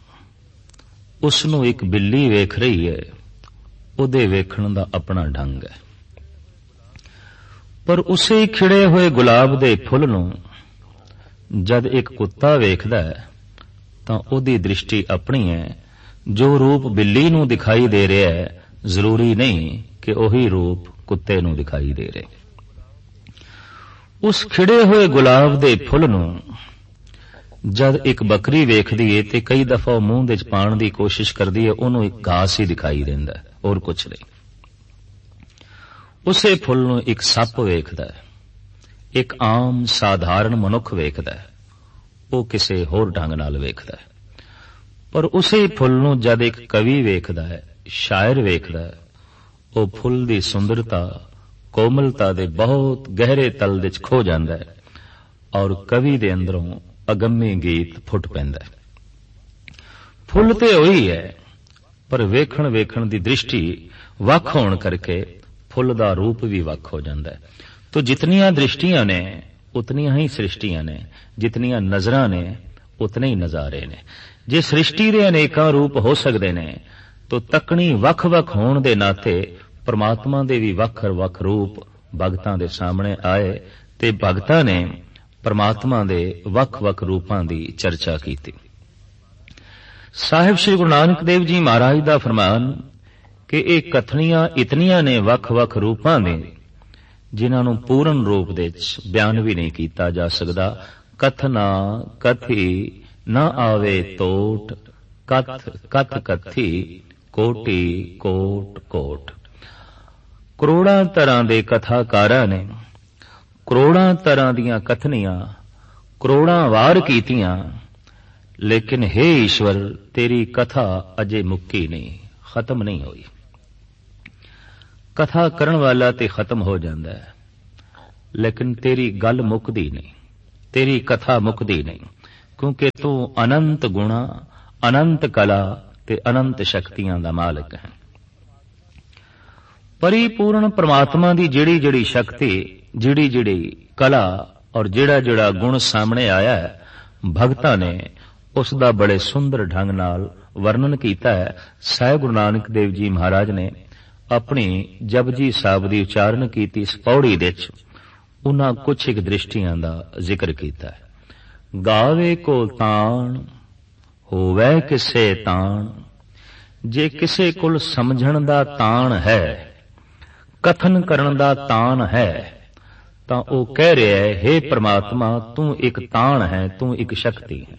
उसनू एक बिल्ली वेख रही है, उहदे वेखण दा अपना ढंग है। पर उसे ही खिड़े हुए गुलाब दे फुल नू जद एक कुत्ता वेखदा है तां उहदी दृष्टि अपनी है। जो रूप बिल्ली नू दिखाई दे रहा है जरूरी नहीं कि उही रूप कुत्ते नू दिखाई दे रहे। उस खिड़े हुए गुलाब दे फुल नू जद एक बकरी वेखदी है ते कई दफा मूंह विच पाण दी कोशिश करदी है, उहनूं एक घास ही दिखाई देंदा है और कुछ नहीं। उसे फुल नूं एक सप वेखदा है, एक आम साधारण मनुख वेखदा है, वो किसे होर ढंग नाल वेखदा है। पर उसे फुल नूं जद एक कवि वेखदा है, शायर वेखदा है, वो फुल दी सुंदरता कोमलता दे बहुत गहरे तल विच खो जांदा है और कवि दे अंदरों अगम्य गीत फुट पैंदा है। फुल ते होई है पर वेखण वेखण दी दृष्टि वख होण करके फुल दा रूप भी वख हो जांदा है। तो जितनियां दृष्टियां ने उतनियां ही सृष्टियां ने, जितनियां नजरां ने उतने ही नजारे ने। जे सृष्टि दे अनेकां रूप हो सकदे ने तो तकनी वख वख होण दे नाते परमात्मा दे भी वख वख रूप भगतां दे सामने आए ते भगतां ने परमात्मा दे वख वख रूपां दी चर्चा कीती। साहिब श्री गुरु नानक देव जी महाराज दा फरमान कि ये कथनियां इतनियां ने वख वख रूपां दे जिन्हां नूं पूर्ण रूप दे विच बयान भी नहीं कीता जा सकदा। कथना कथी न आवे तोट, कथ कथ कथी कोटि कोट कोट। करोड़ां तरह दे कथाकारां ने करोड़ां तरह दियां कथनियां करोड़ां वार कीतियां, लेकिन हे ईश्वर तेरी कथा अजे मुक्की नहीं, खत्म नहीं हुई। ਕਥਾ ਕਰਨ ਵਾਲਾ ਤੇ ਖਤਮ ਹੋ ਜਾਂਦਾ ਹੈ, ਲੇਕਿਨ ਤੇਰੀ ਗੱਲ ਮੁੱਕਦੀ ਨਹੀਂ, ਤੇਰੀ ਕਥਾ ਮੁੱਕਦੀ ਨਹੀਂ, ਕਿਉਂਕਿ ਤੂੰ ਅਨੰਤ ਗੁਣਾ, ਅਨੰਤ ਕਲਾ ਤੇ ਅਨੰਤ ਸ਼ਕਤੀਆਂ ਦਾ ਮਾਲਕ ਹੈ। ਪਰਿਪੂਰਨ ਪ੍ਰਮਾਤਮਾ ਦੀ ਜਿਹੜੀ ਜਿਹੜੀ ਸ਼ਕਤੀ, ਜਿਹੜੀ ਜਿਹੜੀ ਕਲਾ ਔਰ ਜਿਹੜਾ ਜਿਹੜਾ ਗੁਣ ਸਾਹਮਣੇ ਆਇਆ ਹੈ, ਭਗਤਾਂ ਨੇ ਉਸ ਦਾ ਬੜੇ ਸੁੰਦਰ ਢੰਗ ਨਾਲ ਵਰਣਨ ਕੀਤਾ ਹੈ। ਸਾਹਿਬ ਗੁਰੂ ਨਾਨਕ ਦੇਵ ਜੀ ਮਹਾਰਾਜ ਨੇ ਆਪਣੀ ਜਪਜੀ ਸਾਹਿਬ ਦੀ ਉਚਾਰਨ ਕੀਤੀ ਇਸ ਪੌੜੀ ਵਿੱਚ ਉਹਨਾਂ ਕੁਛ ਇੱਕ ਦ੍ਰਿਸ਼ਟੀਆਂ ਦਾ ਜ਼ਿਕਰ ਕੀਤਾ ਹੈ। ਗਾਵੇ ਕੋ ਤਾਣ ਹੋਵੇ ਕਿਸੇ ਤਾਣ, ਜੇ ਕਿਸੇ ਕੋਲ ਸਮਝਣ ਦਾ ਤਾਣ ਹੈ, ਕਥਨ ਕਰਨ ਦਾ ਤਾਣ ਹੈ, ਤਾਂ ਉਹ ਕਹਿ ਰਿਹਾ ਹੈ, ਹੇ ਪ੍ਰਮਾਤਮਾ ਤੂੰ ਇੱਕ ਤਾਣ ਹੈ, ਤੂੰ ਇੱਕ ਸ਼ਕਤੀ ਹੈ।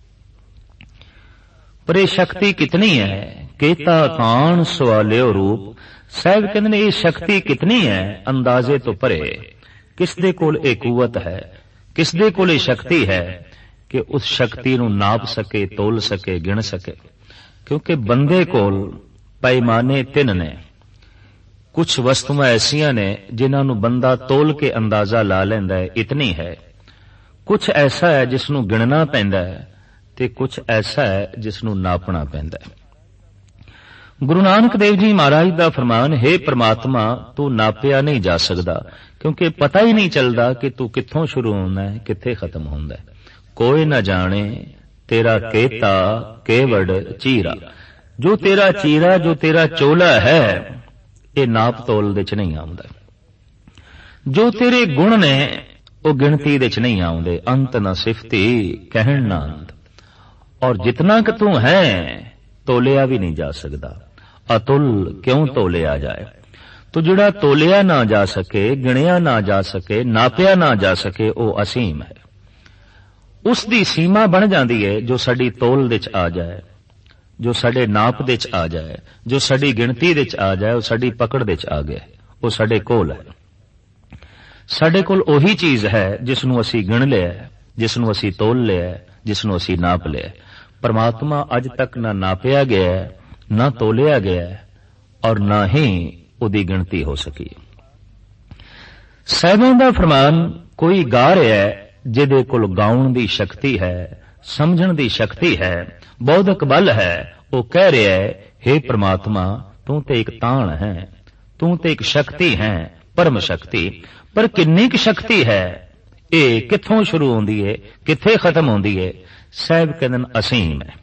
ਪਰ ਇਹ ਸ਼ਕਤੀ ਕਿਤਨੀ ਹੈ? ਕੇਤਾ ਤਾਣ ਸਵਾਲਿਓ ਰੂਪ। ਸਾਹਿਬ ਕਹਿੰਦੇ ਨੇ ਇਹ ਸ਼ਕਤੀ ਕਿਤਨੀ ਹੈ? ਅੰਦਾਜ਼ੇ ਤੋਂ ਪਰੇ। ਕਿਸ ਦੇ ਕੋਲ ਇਹ ਕੂਵਤ ਹੈ, ਕਿਸ ਦੇ ਕੋਲ ਇਹ ਸ਼ਕਤੀ ਹੈ ਕਿ ਉਸ ਸ਼ਕਤੀ ਨੂੰ ਨਾਪ ਸਕੇ, ਤੋਲ ਸਕੇ, ਗਿਣ ਸਕੇ? ਕਿਉਂਕਿ ਬੰਦੇ ਕੋਲ ਪੈਮਾਨੇ ਤਿੰਨ ਨੇ। ਕੁਝ ਵਸਤੂਆਂ ਐਸੀਆਂ ਨੇ ਜਿਨ੍ਹਾਂ ਨੂੰ ਬੰਦਾ ਤੋਲ ਕੇ ਅੰਦਾਜ਼ਾ ਲਾ ਲੈਂਦਾ ਹੈ, ਇਤਨੀ ਹੈ। ਕੁਝ ਐਸਾ ਹੈ ਜਿਸ ਨੂੰ ਗਿਣਨਾ ਪੈਂਦਾ ਹੈ ਤੇ ਕੁਝ ਐਸਾ ਹੈ ਜਿਸ ਨੂੰ ਨਾਪਣਾ ਪੈਂਦਾ ਹੈ। ਗੁਰੂ ਨਾਨਕ ਦੇਵ ਜੀ ਮਹਾਰਾਜ ਦਾ ਫਰਮਾਨ, ਹੇ ਪ੍ਰਮਾਤਮਾ ਤੂੰ ਨਾਪਿਆ ਨਹੀਂ ਜਾ ਸਕਦਾ, ਕਿਉਂਕਿ ਪਤਾ ਹੀ ਨਹੀਂ ਚੱਲਦਾ ਕਿ ਤੂੰ ਕਿੱਥੋਂ ਸ਼ੁਰੂ ਹੁੰਦਾ ਹੈ, ਕਿੱਥੇ ਖਤਮ ਹੁੰਦਾ ਹੈ। ਕੋਈ ਨਾ ਜਾਣੇ ਤੇਰਾ ਕੇਤਾ ਕੇਵੜ ਚੀਰਾ। ਜੋ ਤੇਰਾ ਚੀਰਾ, ਜੋ ਤੇਰਾ ਚੋਲਾ ਹੈ, ਇਹ ਨਾਪ ਤੋਲ ਦੇ ਚ ਨਹੀਂ ਆਉਂਦਾ। ਜੋ ਤੇਰੇ ਗੁਣ ਨੇ ਉਹ ਗਿਣਤੀ ਦੇ ਚ ਨਹੀਂ ਆਉਂਦੇ। ਅੰਤ ਨਾ ਸਿਫਤੀ ਕਹਿਣ ਨਾ ਅੰਤ। ਔਰ ਜਿਤਨਾ ਕਿ ਤੂੰ ਹੈ ਤੋਲਿਆ ਵੀ ਨਹੀਂ ਜਾ ਸਕਦਾ। ਅਤੁਲ ਕਿਉਂ ਤੋਲਿਆ ਜਾਏ? ਤੋ ਜਿਹੜਾ ਤੋਲਿਆ ਨਾ ਜਾ ਸਕੇ, ਗਿਣਿਆ ਨਾ ਜਾ ਸਕੇ, ਨਾਪਿਆ ਨਾ ਜਾ ਸਕੇ, ਉਹ ਅਸੀਮ ਹੈ। ਉਸ ਦੀ ਸੀਮਾ ਬਣ ਜਾਂਦੀ ਹੈ ਜੋ ਸਾਡੀ ਤੋਲ ਦੇ ਚ ਆ ਜਾਏ, ਜੋ ਸਾਡੇ ਨਾਪ ਦੇ ਚ ਆ ਜਾਏ, ਜੋ ਸਾਡੀ ਗਿਣਤੀ ਦੇ ਚ ਆ ਜਾਏ, ਉਹ ਸਾਡੀ ਪਕੜ ਦੇ ਚ ਆ ਗਿਆ, ਉਹ ਸਾਡੇ ਕੋਲ ਹੈ। ਸਾਡੇ ਕੋਲ ਉਹੀ ਚੀਜ਼ ਹੈ ਜਿਸ ਨੂੰ ਅਸੀਂ ਗਿਣ ਲਿਆ, ਜਿਸ ਨੂੰ ਅਸੀਂ ਤੋਲ ਲਿਆ, ਜਿਸ ਨੂੰ ਅਸੀਂ ਨਾਪ ਲਿਆ। ਪਰਮਾਤਮਾ ਅੱਜ ਤੱਕ ਨਾ ਨਾਪਿਆ ਗਿਆ, ਨਾ ਤੋਲਿਆ ਗਿਆ, ਔਰ ਨਾ ਹੀ ਉਹਦੀ ਗਿਣਤੀ ਹੋ ਸਕੀ। ਸਾਹਿਬਾਂ ਦਾ ਫਰਮਾਨ, ਕੋਈ ਗਾ ਰਿਹਾ ਹੈ ਜਿਹਦੇ ਕੋਲ ਗਾਉਣ ਦੀ ਸ਼ਕਤੀ ਹੈ, ਸਮਝਣ ਦੀ ਸ਼ਕਤੀ ਹੈ, ਬੌਧਿਕ ਬਲ ਹੈ, ਉਹ ਕਹਿ ਰਿਹਾ ਹੈ, ਹੇ ਪ੍ਰਮਾਤਮਾ ਤੂੰ ਤੇ ਇੱਕ ਤਾਣ ਹੈ, ਤੂੰ ਤੇ ਇੱਕ ਸ਼ਕਤੀ ਹੈ, ਪਰਮ ਸ਼ਕਤੀ। ਪਰ ਕਿੰਨੀ ਕੁ ਸ਼ਕਤੀ ਹੈ? ਇਹ ਕਿੱਥੋਂ ਸ਼ੁਰੂ ਹੁੰਦੀ ਹੈ, ਕਿੱਥੇ ਖਤਮ ਹੁੰਦੀ ਹੈ? ਸਾਹਿਬ ਕਹਿੰਦੇ ਅਸੀਮ ਹੈ।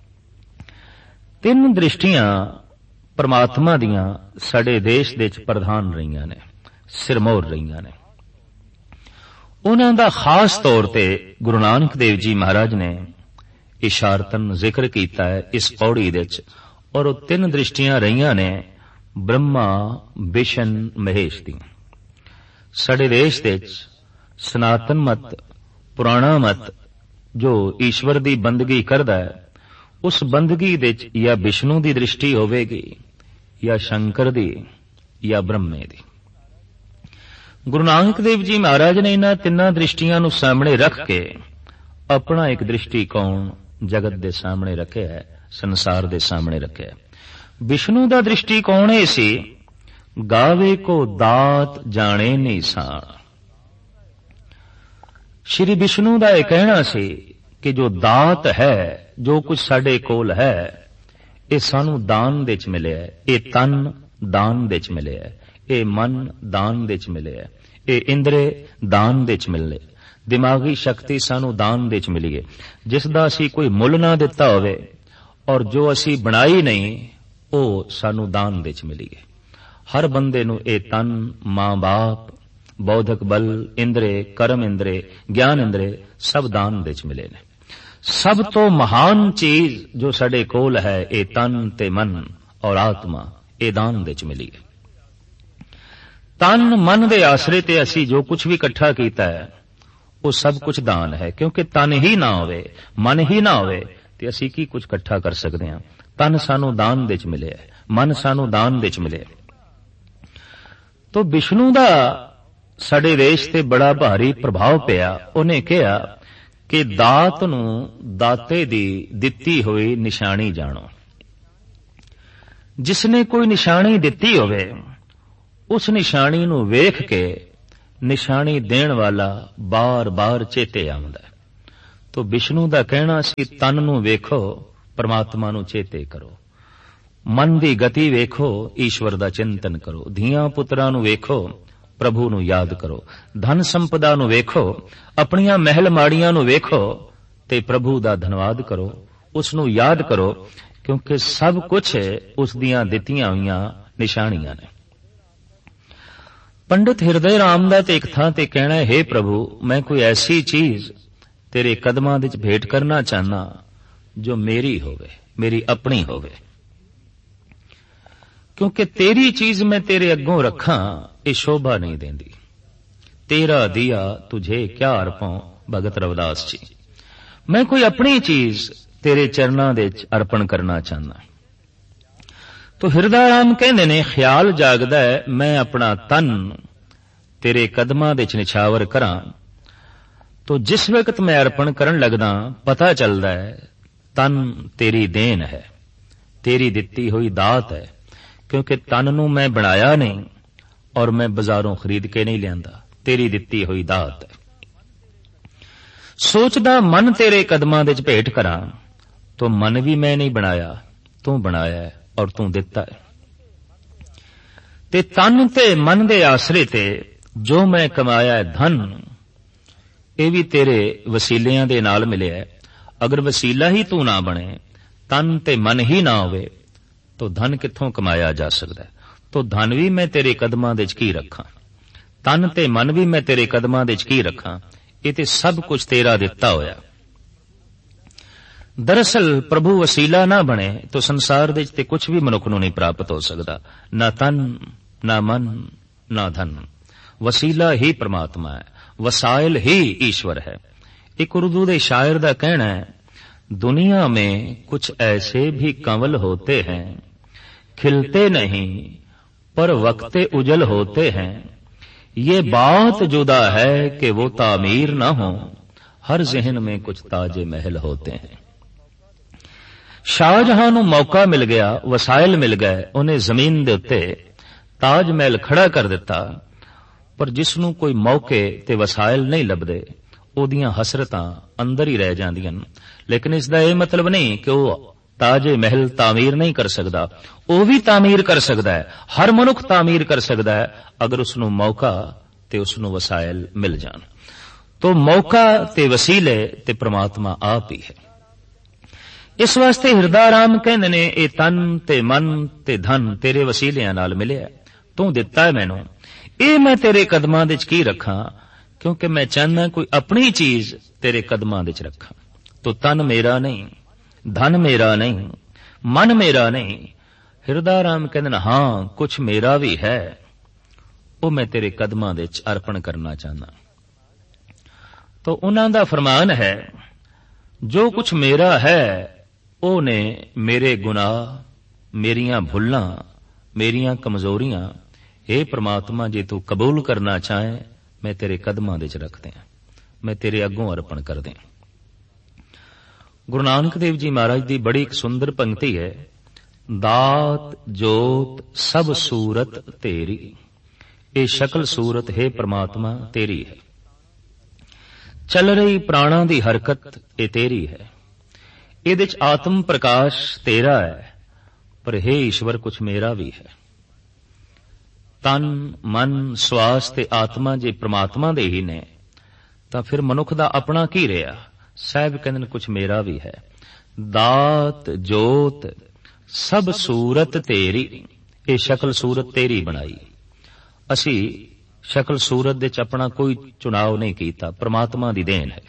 ਤਿੰਨ ਦ੍ਰਿਸ਼ਟੀਆਂ ਪਰਮਾਤਮਾ ਦੀਆਂ ਸਾਡੇ ਦੇਸ਼ ਦੇ ਵਿੱਚ ਪ੍ਰਧਾਨ ਰਹੀਆਂ ਨੇ, ਸਿਰਮੌਰ ਰਹੀਆਂ ਨੇ। ਉਹਨਾਂ ਦਾ ਖਾਸ ਤੌਰ ਤੇ ਗੁਰੂ ਨਾਨਕ ਦੇਵ ਜੀ ਮਹਾਰਾਜ ਨੇ ਇਸ਼ਾਰਤਨ ਜ਼ਿਕਰ ਕੀਤਾ ਹੈ ਇਸ ਪੌੜੀ ਦੇ ਵਿੱਚ। ਔਰ ਉਹ ਤਿੰਨ ਦ੍ਰਿਸ਼ਟੀਆਂ ਰਹੀਆਂ ਨੇ ਬ੍ਰਹਮਾ, ਵਿਸ਼ਨ, ਮਹੇਸ਼ ਦੀਆਂ। ਸਾਡੇ ਦੇਸ਼ ਦੇ ਵਿੱਚ ਸਨਾਤਨ ਮਤ, ਪੁਰਾਣਾ ਮਤ ਜੋ ਈਸ਼ਵਰ ਦੀ ਬੰਦਗੀ ਕਰਦਾ ਹੈ, ਉਸ ਬੰਦਗੀ ਦੇ ਵਿੱਚ ਜਾਂ ਵਿਸ਼ਨੂੰ ਦੀ ਦ੍ਰਿਸ਼ਟੀ ਹੋਵੇਗੀ, ਜਾਂ ਸ਼ੰਕਰ ਦੀ, ਜਾਂ ਬ੍ਰਹਮੇ ਦੀ। ਗੁਰੂ ਨਾਨਕ ਦੇਵ ਜੀ ਮਹਾਰਾਜ ਨੇ ਇਹਨਾਂ ਤਿੰਨਾਂ ਦ੍ਰਿਸ਼ਟੀਆਂ ਨੂੰ ਸਾਹਮਣੇ ਰੱਖ ਕੇ ਆਪਣਾ ਇੱਕ ਦ੍ਰਿਸ਼ਟੀਕੋਣ ਜਗਤ ਦੇ ਸਾਹਮਣੇ ਰੱਖਿਆ ਹੈ, ਸੰਸਾਰ ਦੇ ਸਾਹਮਣੇ ਰੱਖਿਆ ਹੈ। ਵਿਸ਼ਨੂੰ ਦਾ ਦ੍ਰਿਸ਼ਟੀਕੋਣ ਇਹ ਸੀ, ਗਾਵੇ ਕੋ ਦਾਤ ਜਾਣੇ ਨਿਸ਼ਾਨ। ਸ਼੍ਰੀ ਵਿਸ਼ਨੂੰ ਦਾ ਇਹ ਕਹਿਣਾ ਸੀ ਕਿ ਜੋ ਦਾਤ ਹੈ, ਜੋ ਕੁਝ ਸਾਡੇ ਕੋਲ ਹੈ, ਇਹ ਸਾਨੂੰ ਦਾਨ ਦੇ ਚ ਮਿਲਿਆ ਹੈ। ਇਹ ਤਨ ਦਾਨ ਦੇ ਚ ਮਿਲਿਆ ਹੈ, ਇਹ ਮਨ ਦਾਨ ਦੇ ਚ ਮਿਲਿਆ ਹੈ, ਇਹ ਇੰਦਰੇ ਦਾਨ ਦੇ ਚ ਮਿਲੇ, ਦਿਮਾਗੀ ਸ਼ਕਤੀ ਸਾਨੂੰ ਦਾਨ ਦੇ ਚ ਮਿਲੀ ਹੈ, ਜਿਸ ਦਾ ਅਸੀਂ ਕੋਈ ਮੁੱਲ ਨਾ ਦਿੱਤਾ ਹੋਵੇ, ਔਰ ਜੋ ਅਸੀਂ ਬਣਾਈ ਨਹੀਂ ਉਹ ਸਾਨੂੰ ਦਾਨ ਦੇ ਚ ਮਿਲੀ ਹੈ। ਹਰ ਬੰਦੇ ਨੂੰ ਇਹ ਤਨ, ਮਾਂ ਬਾਪ, ਬੌਧਿਕ ਬਲ, ਇੰਦਰੇ, ਕਰਮ ਇੰਦਰੇ, ਗਿਆਨ ਇੰਦਰੇ ਸਭ ਦਾਨ ਦੇ ਚ ਮਿਲੇ ਨੇ। ਸਭ ਤੋਂ ਮਹਾਨ ਚੀਜ਼ ਜੋ ਸਾਡੇ ਕੋਲ ਹੈ, ਇਹ ਤਨ ਤੇ ਮਨ ਔਰ ਆਤਮਾ, ਇਹ ਦਾਨ ਦੇ ਚ ਮਿਲੀ ਹੈ। ਤਨ ਮਨ ਦੇ ਆਸਰੇ ਤੇ ਅਸੀਂ ਜੋ ਕੁਝ ਵੀ ਇਕੱਠਾ ਕੀਤਾ ਹੈ ਉਹ ਸਭ ਕੁਝ ਦਾਨ ਹੈ, ਕਿਉਂਕਿ ਤਨ ਹੀ ਨਾ ਹੋਵੇ, ਮਨ ਹੀ ਨਾ ਹੋਵੇ ਤੇ ਅਸੀਂ ਕੀ ਕੁਝ ਇਕੱਠਾ ਕਰ ਸਕਦੇ ਹਾਂ। ਤਨ ਸਾਨੂੰ ਦਾਨ ਦੇ ਚ ਮਿਲਿਆ, ਮਨ ਸਾਨੂੰ ਦਾਨ ਦੇ ਚ ਮਿਲਿਆ। ਤੋ ਵਿਸ਼ਨੂੰ ਦਾ ਸਾਡੇ ਦੇਸ਼ ਤੇ ਬੜਾ ਭਾਰੀ ਪ੍ਰਭਾਵ ਪਿਆ। ਉਹਨੇ ਕਿਹਾ ਕਿ ਦਾਤ ਨੂੰ ਦਾਤੇ ਦੀ ਦਿੱਤੀ ਹੋਈ ਨਿਸ਼ਾਨੀ ਜਾਣੋ। ਜਿਸਨੇ ਕੋਈ ਨਿਸ਼ਾਨੀ ਦਿੱਤੀ ਹੋਵੇ उस निशानी नूं वेख के निशानी देण वाला बार बार चेते आउंदा है। तो विष्णु दा कहना सी तन नूं वेखो परमात्मा नूं चेते करो, मन दी गति वेखो ईश्वर दा चिंतन करो, धीआं पुत्रां नूं वेखो प्रभु नूं याद करो, धन संपदा नूं वेखो अपणियां महल माड़ियां नूं वेखो ते प्रभु दा धन्नवाद करो, उस नूं याद करो, क्योंकि सब कुछ उस दियां दित्तियां होईयां निशानियां ने। पंडित हिरदे राम दा ते एक थां ते कहना है, हे प्रभु मैं कोई ऐसी चीज तेरे कदमां विच भेंट करना चाहना जो मेरी होवे, मेरी अपनी होवे, क्योंकि तेरी चीज मैं तेरे अग्गों रखां ये शोभा नहीं देंदी। तेरा दिया तुझे क्या अर्पों भगत रविदास जी। मैं कोई अपनी चीज तेरे चरनां दे विच अर्पण करना चाहना। तो हिरदा राम कहंदे ने ख्याल जागदा है मैं अपना तन तेरे कदमां दे विच निछावर करां, तो जिस वक्त मैं अर्पण करन लगदा पता चलदा है तन तेरी देन है, तेरी दित्ती हुई दात है, क्योंकि तन नूं मैं बनाया नहीं और मैं बाजारों खरीद के नहीं लियांदा, तेरी दित्ती हुई दात है। सोचदा मन तेरे कदमां दे विच भेंट करां, तो मन भी मैं नहीं बनाया, तू बनाया है और तू दिता है। ते तन ते मन दे आसरे ते जो मैं कमाया है धन, ये भी तेरे वसीलियां दे नाल मिलिया है। अगर वसीला ही तू ना बने, तन ते मन ही ना होवे, तो धन कित्थों कमाया जा सकदा है। तो धन भी मैं तेरे कदमां दे विच की रखां, तन ते मन भी मैं तेरे कदमां दे विच की रखां, ये ते सब कुछ तेरा दिता होया। दरअसल प्रभु वसीला ना बने तो संसार दे ते कुछ भी मनुख नूं नहीं प्राप्त हो सकदा, ना तन ना मन ना धन। वसीला ही परमात्मा है, वसाइल ही ईश्वर है। एक उर्दू दे शायर दा कहना है, दुनिया में कुछ ऐसे भी कंवल होते हैं खिलते नहीं पर वक्ते उजल होते हैं, ये बात जुदा है कि वो तामीर ना हो, हर जहन में कुछ ताजे महल होते हैं। शाहजहां नूं मौका मिल गया, वसाइल मिल गए, उन्हें जमीन दे उत्ते ताज महल खड़ा कर दिता, पर जिसनूं कोई मौके ते वसाइल नहीं लभदे ओदियां हसरतां अंदर ही रह जांदियां। लेकिन इसदा यह मतलब नहीं कि वह ताजे महल तामीर नहीं कर सकदा, वह भी तामीर कर सकदा है। हर मनुख तामीर कर सकदा है अगर उसनूं मौका ते उसनूं वसाइल मिल जान। तो मौका ते वसीले ते परमात्मा आप ही है। इस वास्ते हिरदा राम कहंदे ने ये तन ते मन ते धन तेरे वसीलियां नाल मिलिया, तू दिता है मैनू, ये मैं तेरे कदमां दे विच की रखां, क्योंकि मैं चाहना कोई अपनी चीज तेरे कदमां दे विच रखां। तो तन मेरा नहीं, धन मेरा नहीं, मन मेरा नहीं। हिरदा राम कहंदे ने हां कुछ मेरा भी है, वो मैं तेरे कदमां दे विच अर्पण करना चाहना। तो उन्हां दा फरमान है, जो कुछ मेरा है ओने मेरे गुनाह, मेरियां भुल्लां, मेरियां कमजोरियां, हे परमात्मा जे तू कबूल करना चाहे मैं तेरे कदमां दे विच रख दें, मैं तेरे अगों अर्पण कर दें। गुरु नानक देव जी महाराज दी बड़ी एक सुंदर पंक्ति है, दात जोत सब सूरत तेरी, ये शकल सूरत है परमात्मा तेरी है, चल रही प्राणा दी हरकत ये तेरी है, इहदे विच आत्म प्रकाश तेरा है, पर हे ईश्वर कुछ मेरा भी है। तन मन श्वास ते आत्मा जे परमात्मा दे ही ने तां फिर मनुख दा अपना की रहा। साहब कहंदे ने कुछ मेरा भी है। दात जोत सब सूरत तेरी, ये शकल सूरत तेरी बनाई। असी शकल सूरत दे च अपना कोई चुनाव नहीं कीता, परमात्मा दी देन है।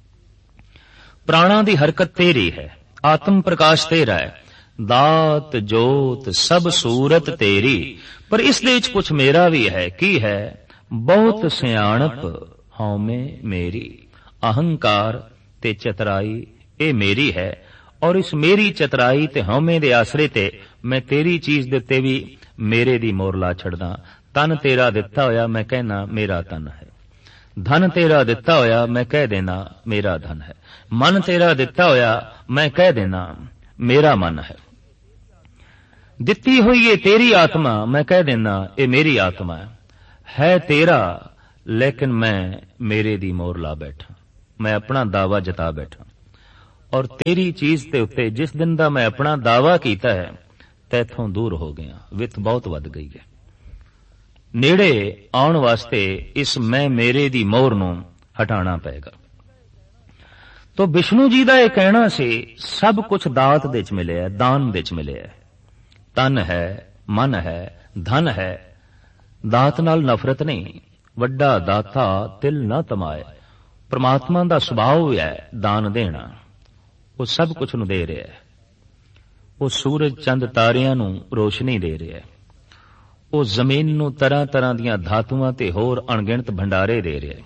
प्राणा दी हरकत तेरी है, आत्म प्रकाश तेरा है, दात जोत सब सूरत तेरी, पर इस दे विच कुछ मेरा भी है। की है? बहुत सियाणप हौमे मेरी, अहंकार ते चतराई ए मेरी है, और इस मेरी चतराई ते हौमे दे आसरे ते मैं तेरी चीज दे उत्ते भी मेरे दी मोर ला छड़दा। तन तेरा दिता होया मैं कहना मेरा तन है, धन तेरा दिता होया मैं कह देना मेरा धन है, मन तेरा दिता होया मैं कह देना मेरा मन है। ਦਿੱਤੀ ਹੋਈ ਏ ਤੇਰੀ ਆਤਮਾ, ਮੈਂ ਕਹਿ ਦਿੰਦਾ ਇਹ ਮੇਰੀ ਆਤਮਾ ਹੈ, ਹੈ ਤੇਰਾ ਲੇਕਿਨ ਮੈਂ ਮੇਰੇ ਦੀ ਮੋਹਰ ਲਾ ਬੈਠਾ, ਮੈਂ ਆਪਣਾ ਦਾਵਾ ਜਤਾ ਬੈਠਾ। ਔਰ ਤੇਰੀ ਚੀਜ਼ ਦੇ ਉੱਤੇ ਜਿਸ ਦਿਨ ਦਾ ਮੈਂ ਆਪਣਾ ਦਾਵਾ ਕੀਤਾ ਹੈ, ਤੈਥੋਂ ਦੂਰ ਹੋ ਗਿਆ, ਵਿੱਥ ਬਹੁਤ ਵੱਧ ਗਈ ਹੈ। ਨੇੜੇ ਆਉਣ ਵਾਸਤੇ ਇਸ ਮੈਂ ਮੇਰੇ ਦੀ ਮੋਹਰ ਨੂੰ ਹਟਾਉਣਾ ਪਏਗਾ। ਤੋ ਵਿਸ਼ਨੂੰ ਜੀ ਦਾ ਇਹ ਕਹਿਣਾ ਸੀ, ਸਭ ਕੁਝ ਦਾਤ ਦੇ ਵਿੱਚ ਮਿਲਿਆ, ਦਾਨ ਦੇ ਵਿੱਚ ਮਿਲਿਆ। ਤਨ ਹੈ, ਮਨ ਹੈ, ਧਨ ਹੈ। ਦਾਤ ਨਾਲ ਨਫ਼ਰਤ ਨਹੀਂ, ਵੱਡਾ ਦਾਤਾ ਤਿਲ ਨਾ ਤਮਾਏ। ਪ੍ਰਮਾਤਮਾ ਦਾ ਸੁਭਾਅ ਹੈ ਦਾਨ ਦੇਣਾ। ਉਹ ਸਭ ਕੁਝ ਨੂੰ ਦੇ ਰਿਹਾ ਹੈ। ਉਹ ਸੂਰਜ ਚੰਦ ਤਾਰਿਆਂ ਨੂੰ ਰੋਸ਼ਨੀ ਦੇ ਰਿਹਾ ਹੈ। ਉਹ ਜ਼ਮੀਨ ਨੂੰ ਤਰ੍ਹਾਂ ਤਰ੍ਹਾਂ ਦੀਆਂ ਧਾਤੂਆਂ ਤੇ ਹੋਰ ਅਣਗਿਣਤ ਭੰਡਾਰੇ ਦੇ ਰਿਹਾ ਹੈ।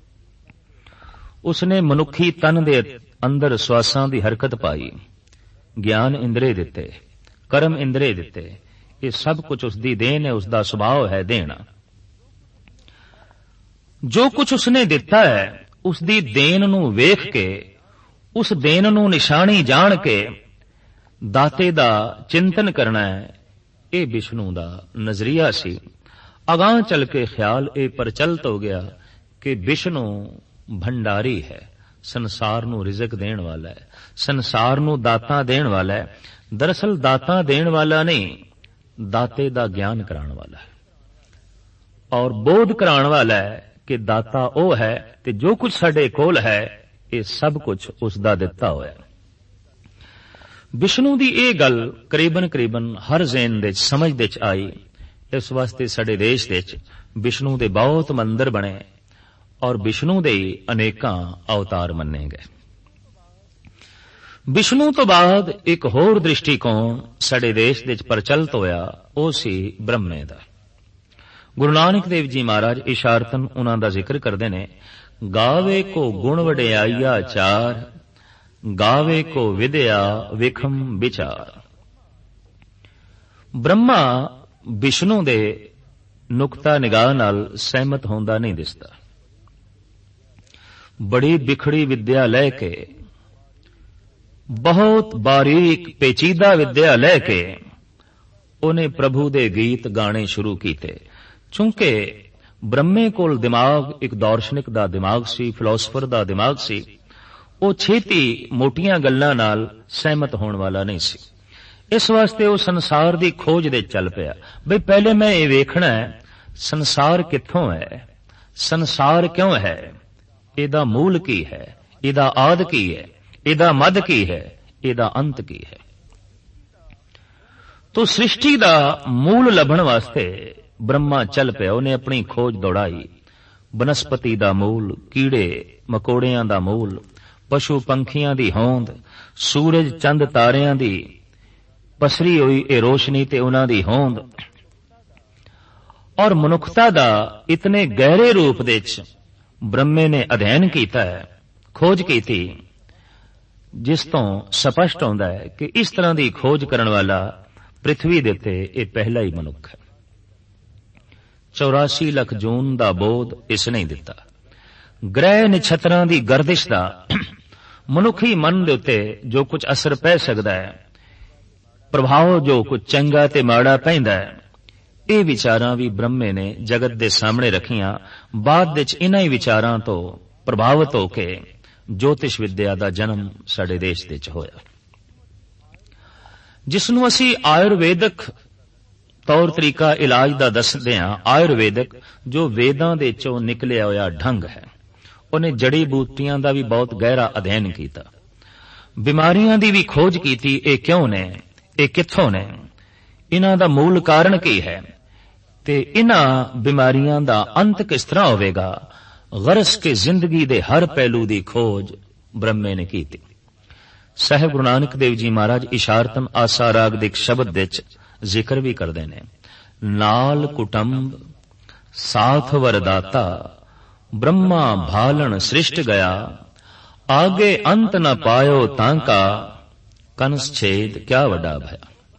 ਉਸਨੇ ਮਨੁੱਖੀ ਤਨ ਦੇ ਅੰਦਰ ਸਵਾਸਾਂ ਦੀ ਹਰਕਤ ਪਾਈ, ਗਿਆਨ ਇੰਦਰੇ ਦਿੱਤੇ, ਕਰਮ ਇੰਦਰੇ ਦਿੱਤੇ। ਇਹ ਸਭ ਕੁਝ ਉਸ ਦੀ ਦੇਣ ਹੈ, ਉਸ ਦਾ ਸੁਭਾਅ ਹੈ ਦੇਣਾ। ਜੋ ਕੁਝ ਉਸਨੇ ਦਿੱਤਾ ਹੈ, ਉਸ ਦੀ ਦੇਣ ਨੂੰ ਵੇਖ ਕੇ, ਉਸ ਦੇਣ ਨੂੰ ਨਿਸ਼ਾਨੀ ਜਾਣ ਕੇ ਦਾਤੇ ਦਾ ਚਿੰਤਨ ਕਰਨਾ ਹੈ, ਇਹ ਵਿਸ਼ਨੂੰ ਦਾ ਨਜ਼ਰੀਆ ਸੀ। ਅਗਾਂਹ ਚੱਲ ਕੇ ਖਿਆਲ ਇਹ ਪ੍ਰਚਲਿਤ ਹੋ ਗਿਆ ਕਿ ਵਿਸ਼ਨੂੰ ਭੰਡਾਰੀ ਹੈ, ਸੰਸਾਰ ਨੂੰ ਰਿਜ਼ਕ ਦੇਣ ਵਾਲਾ ਹੈ, ਸੰਸਾਰ ਨੂੰ ਦਾਤਾਂ ਦੇਣ ਵਾਲਾ ਹੈ। ਦਰਅਸਲ ਦਾਤਾਂ ਦੇਣ ਵਾਲਾ ਨਹੀਂ, ਦਾਤੇ ਦਾ ਗਿਆਨ ਕਰਾਉਣ ਵਾਲਾ ਹੈ ਔਰ ਬੋਧ ਕਰਾਉਣ ਵਾਲਾ ਹੈ ਕਿ ਦਾਤਾ ਉਹ ਹੈ ਤੇ ਜੋ ਕੁਝ ਸਾਡੇ ਕੋਲ ਹੈ ਇਹ ਸਭ ਕੁਝ ਉਸ ਦਾ ਦਿੱਤਾ ਹੋਇਆ। ਵਿਸ਼ਨੂੰ ਦੀ ਇਹ ਗੱਲ ਕਰੀਬਨ ਕਰੀਬਨ ਹਰ ਜ਼ੇਨ ਦੇ ਸਮਝ ਦੇ ਚ ਆਈ। ਇਸ ਵਾਸਤੇ ਸਾਡੇ ਦੇਸ਼ ਵਿੱਚ ਵਿਸ਼ਨੂੰ ਦੇ ਬਹੁਤ ਮੰਦਰ ਬਣੇ ਔਰ ਵਿਸ਼ਨੂੰ ਦੇ ਅਨੇਕਾਂ ਅਵਤਾਰ ਮੰਨੇ ਗਏ। ਵਿਸ਼ਨੂੰ ਤੋਂ ਬਾਅਦ ਇੱਕ ਹੋਰ ਦ੍ਰਿਸ਼ਟੀਕੋਣ ਸਾਡੇ ਦੇਸ਼ ਵਿੱਚ ਪ੍ਰਚਲਿਤ ਹੋਇਆ, ਉਹ ਸੀ ਬ੍ਰਹਮੇ ਦਾ। ਗੁਰੂ ਨਾਨਕ ਦੇਵ ਜੀ ਮਹਾਰਾਜ ਇਸ਼ਾਰਤਨ ਉਹਨਾਂ ਦਾ ਜ਼ਿਕਰ ਕਰਦੇ ਨੇ, ਗਾਵੇ ਕੋ ਗੁਣ ਵਡਿਆਈਆ ਚਾਰ, ਗਾਵੇ ਕੋ ਵਿਦਿਆ ਵਿਖਮ ਵਿਚਾਰ। ਬ੍ਰਹਮਾ ਵਿਸ਼ਨੂੰ ਦੇ ਨੁਕਤਾ ਨਿਗਾਹ ਨਾਲ ਸਹਿਮਤ ਹੁੰਦਾ ਨਹੀਂ ਦਿਸਦਾ। ਬੜੀ ਬਿਖੜੀ ਵਿਦਿਆ ਲੈ ਕੇ, ਬਹੁਤ ਬਾਰੀਕ ਪੇਚੀਦਾ ਵਿਦਿਆ ਲੈ ਕੇ ਉਹਨੇ ਪ੍ਰਭੂ ਦੇ ਗੀਤ ਗਾਣੇ ਸ਼ੁਰੂ ਕੀਤੇ। ਚੂੰਕਿ ਬ੍ਰਹਮੇ ਕੋਲ ਦਿਮਾਗ ਇੱਕ ਦਾਰਸ਼ਨਿਕ ਦਾ ਦਿਮਾਗ ਸੀ, ਫਿਲਾਸਫਰ ਦਾ ਦਿਮਾਗ ਸੀ। ਉਹ ਛੇਤੀ ਮੋਟੀਆਂ ਗੱਲਾਂ ਨਾਲ ਸਹਿਮਤ ਹੋਣ ਵਾਲਾ ਨਹੀਂ ਸੀ। ਇਸ ਵਾਸਤੇ ਉਹ ਸੰਸਾਰ ਦੀ ਖੋਜ ਦੇ ਚੱਲ ਪਿਆ। ਬਈ ਪਹਿਲੇ ਮੈਂ ਇਹ ਵੇਖਣਾ ਹੈ ਸੰਸਾਰ ਕਿੱਥੋਂ ਹੈ, ਸੰਸਾਰ ਕਿਉਂ ਹੈ, ਇਹਦਾ ਮੂਲ ਕੀ ਹੈ, ਇਹਦਾ ਆਦਿ ਕੀ ਹੈ, ਇਹਦਾ ਮੱਧ ਕੀ ਹੈ, ਇਹਦਾ ਅੰਤ ਕੀ ਹੈ। ਤੋ ਸ੍ਰਿਸ਼ਟੀ ਦਾ ਮੂਲ ਲੱਭਣ ਵਾਸਤੇ ਬ੍ਰਹਮਾ ਚੱਲ ਪਿਆ। ਉਹਨੇ ਆਪਣੀ ਖੋਜ ਦੌੜਾਈ। ਬਨਸਪਤੀ ਦਾ ਮੂਲ, ਕੀੜੇ ਮਕੌੜਿਆਂ ਦਾ ਮੂਲ, ਪਸ਼ੂ ਪੰਖੀਆਂ ਦੀ ਹੋਂਦ, ਸੂਰਜ ਚੰਦ ਤਾਰਿਆਂ ਦੀ ਪਸਰੀ ਹੋਈ ਇਹ ਰੋਸ਼ਨੀ ਤੇ ਉਹਨਾਂ ਦੀ ਹੋਂਦ, ਔਰ ਮਨੁੱਖਤਾ ਦਾ ਇਤਨੇ ਗਹਿਰੇ ਰੂਪ ਦੇ ਵਿੱਚ ਬ੍ਰਹਮੇ ਨੇ ਅਧਿਐਨ ਕੀਤਾ ਹੈ, ਖੋਜ ਕੀਤੀ, ਜਿਸ ਤੋਂ ਸਪਸ਼ਟ ਹੁੰਦਾ ਹੈ ਕਿ ਇਸ ਤਰ੍ਹਾਂ ਦੀ ਖੋਜ ਕਰਨ ਵਾਲਾ ਪ੍ਰਿਥਵੀ ਦੇ ਉੱਤੇ ਇਹ ਪਹਿਲਾ ਹੀ ਮਨੁੱਖ ਹੈ। ਚੌਰਾਸੀ ਲੱਖ ਜੂਨ ਦਾ ਬੋਧ ਇਸ ਨੇ ਦਿੱਤਾ। ਗ੍ਰਹਿ ਨਛੱਤਰਾਂ ਦੀ ਗਰਦਿਸ਼ ਦਾ ਮਨੁੱਖੀ ਮਨ ਦੇ ਉੱਤੇ ਜੋ ਕੁਝ ਅਸਰ ਪੈ ਸਕਦਾ ਹੈ, ਪ੍ਰਭਾਵ ਜੋ ਕੁਝ ਚੰਗਾ ਤੇ ਮਾੜਾ ਪੈਂਦਾ ਹੈ, ਇਹ ਵਿਚਾਰਾਂ ਵੀ ਬ੍ਰਹਮੇ ਨੇ ਜਗਤ ਦੇ ਸਾਹਮਣੇ ਰੱਖੀਆਂ। ਬਾਅਦ ਵਿੱਚ ਇਹਨਾਂ ਹੀ ਵਿਚਾਰਾਂ ਤੋਂ ਪ੍ਰਭਾਵਿਤ ਹੋ ਕੇ ਜੋਤਿਸ਼ ਵਿਦਿਆ ਦਾ ਜਨਮ ਸਾਡੇ ਦੇਸ਼ ਵਿੱਚ ਹੋਇਆ, ਜਿਸ ਨੂੰ ਅਸੀਂ ਆਯੁਰਵੇਦਕ ਤੌਰ ਤਰੀਕਾ ਇਲਾਜ ਦਾ ਦੱਸਦੇ ਹਾਂ। ਆਯੁਰਵੇਦਕ ਜੋ ਵੇਦਾਂ ਦੇ ਚੋਂ ਨਿਕਲਿਆ ਹੋਇਆ ਢੰਗ ਹੈ। ਉਹਨੇ ਜੜੀ ਬੂਟੀਆਂ ਦਾ ਵੀ ਬਹੁਤ ਗਹਿਰਾ ਅਧਿਐਨ ਕੀਤਾ, ਬਿਮਾਰੀਆਂ ਦੀ ਵੀ ਖੋਜ ਕੀਤੀ। ਇਹ ਕਿਉਂ ਨੇ, ਇਹ ਕਿੱਥੋਂ ਨੇ, ਇਹਨਾਂ ਦਾ ਮੂਲ ਕਾਰਨ ਕੀ ਹੈ ਤੇ ਇਹਨਾਂ ਬਿਮਾਰੀਆਂ ਦਾ ਅੰਤ ਕਿਸ ਤਰ੍ਹਾਂ ਹੋਵੇਗਾ। ਗਰਸ ਕੇ ਜ਼ਿੰਦਗੀ ਦੇ ਹਰ ਪਹਿਲੂ ਦੀ ਖੋਜ ਬ੍ਰਹਮੇ ਨੇ ਕੀਤੀ। ਸਾਹਿਬ ਗੁਰੂ ਨਾਨਕ ਦੇਵ ਜੀ ਮਹਾਰਾਜ ਇਸ਼ਾਰਤਨ ਆਸਾ ਰਾਗ ਦੇ ਇੱਕ ਸ਼ਬਦ ਵਿੱਚ ਜ਼ਿਕਰ ਵੀ ਕਰਦੇ ਨੇ, ਨਾਲ ਕੁਟੰਬ ਸਾਥ ਵਰਦਾਤਾ, ਬ੍ਰਹਮਾ ਭਾਲਣ ਸ੍ਰਿਸ਼ਟ ਗਿਆ, ਆਗੇ ਅੰਤ ਨ ਪਾਇਓ ਤਾਂ ਕਾ, ਕੰਸ ਛੇਦ ਕਿਆ ਵੱਡਾ ਭਇਆ।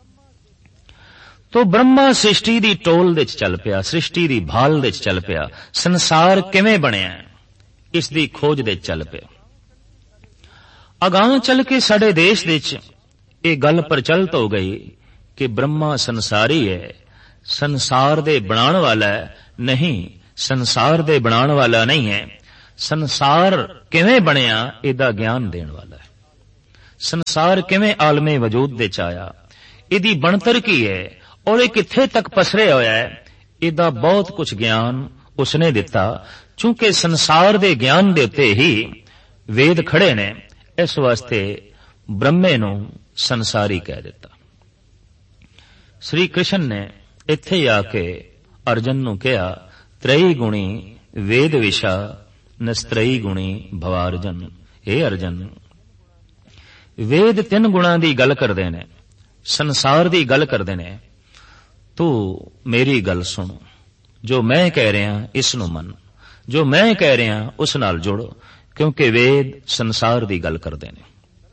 ਤੋ ਬ੍ਰਹਮਾ ਸ੍ਰਿਸ਼ਟੀ ਦੀ ਟੋਲ ਦੇ ਵਿੱਚ ਚੱਲ ਪਿਆ, ਸ੍ਰਿਸ਼ਟੀ ਦੀ ਭਾਲ ਦੇ ਵਿੱਚ ਚੱਲ ਪਿਆ। ਸੰਸਾਰ ਕਿਵੇਂ ਬਣਿਆ ਇਸ ਦੀ ਖੋਜ ਦੇ ਵਿੱਚ ਚੱਲ ਪਿਆ। ਅਗਾਂਹ ਚੱਲ ਕੇ ਸਾਡੇ ਦੇਸ਼ ਵਿੱਚ ਇਹ ਗੱਲ ਪ੍ਰਚਲਿਤ ਹੋ ਗਈ कि ब्रह्मा संसारी है, संसार दे बनाण वाला नहीं, संसार दे बनाण वाला नहीं है। संसार किवें बनिया इहदा ज्ञान देण वाला है। संसार किवें आलमे वजूद दे च आया, इहदी बनतर की है और ये कित्थे तक पसरे होया है, इहदा बहुत कुछ ज्ञान उसने दिता। चूंकि संसार दे ज्ञान दे उत्ते ही वेद खड़े ने, इस वास्ते ब्रह्मे नूं संसारी कह दिता। श्री कृष्ण ने इत्थे आके अर्जन नूं कहा, त्रई गुणी वेद विशा नस्त्रई गुणी भवार्जन। हे अर्जन, वेद तीन गुणां दी गल करदे ने, संसार दी गल करदे ने। तू मेरी गल सुन, जो मैं कह रहा इस नूं मन, जो मैं कह रहा उस नाल जुड़, क्योंकि वेद संसार दी गल करदे ने।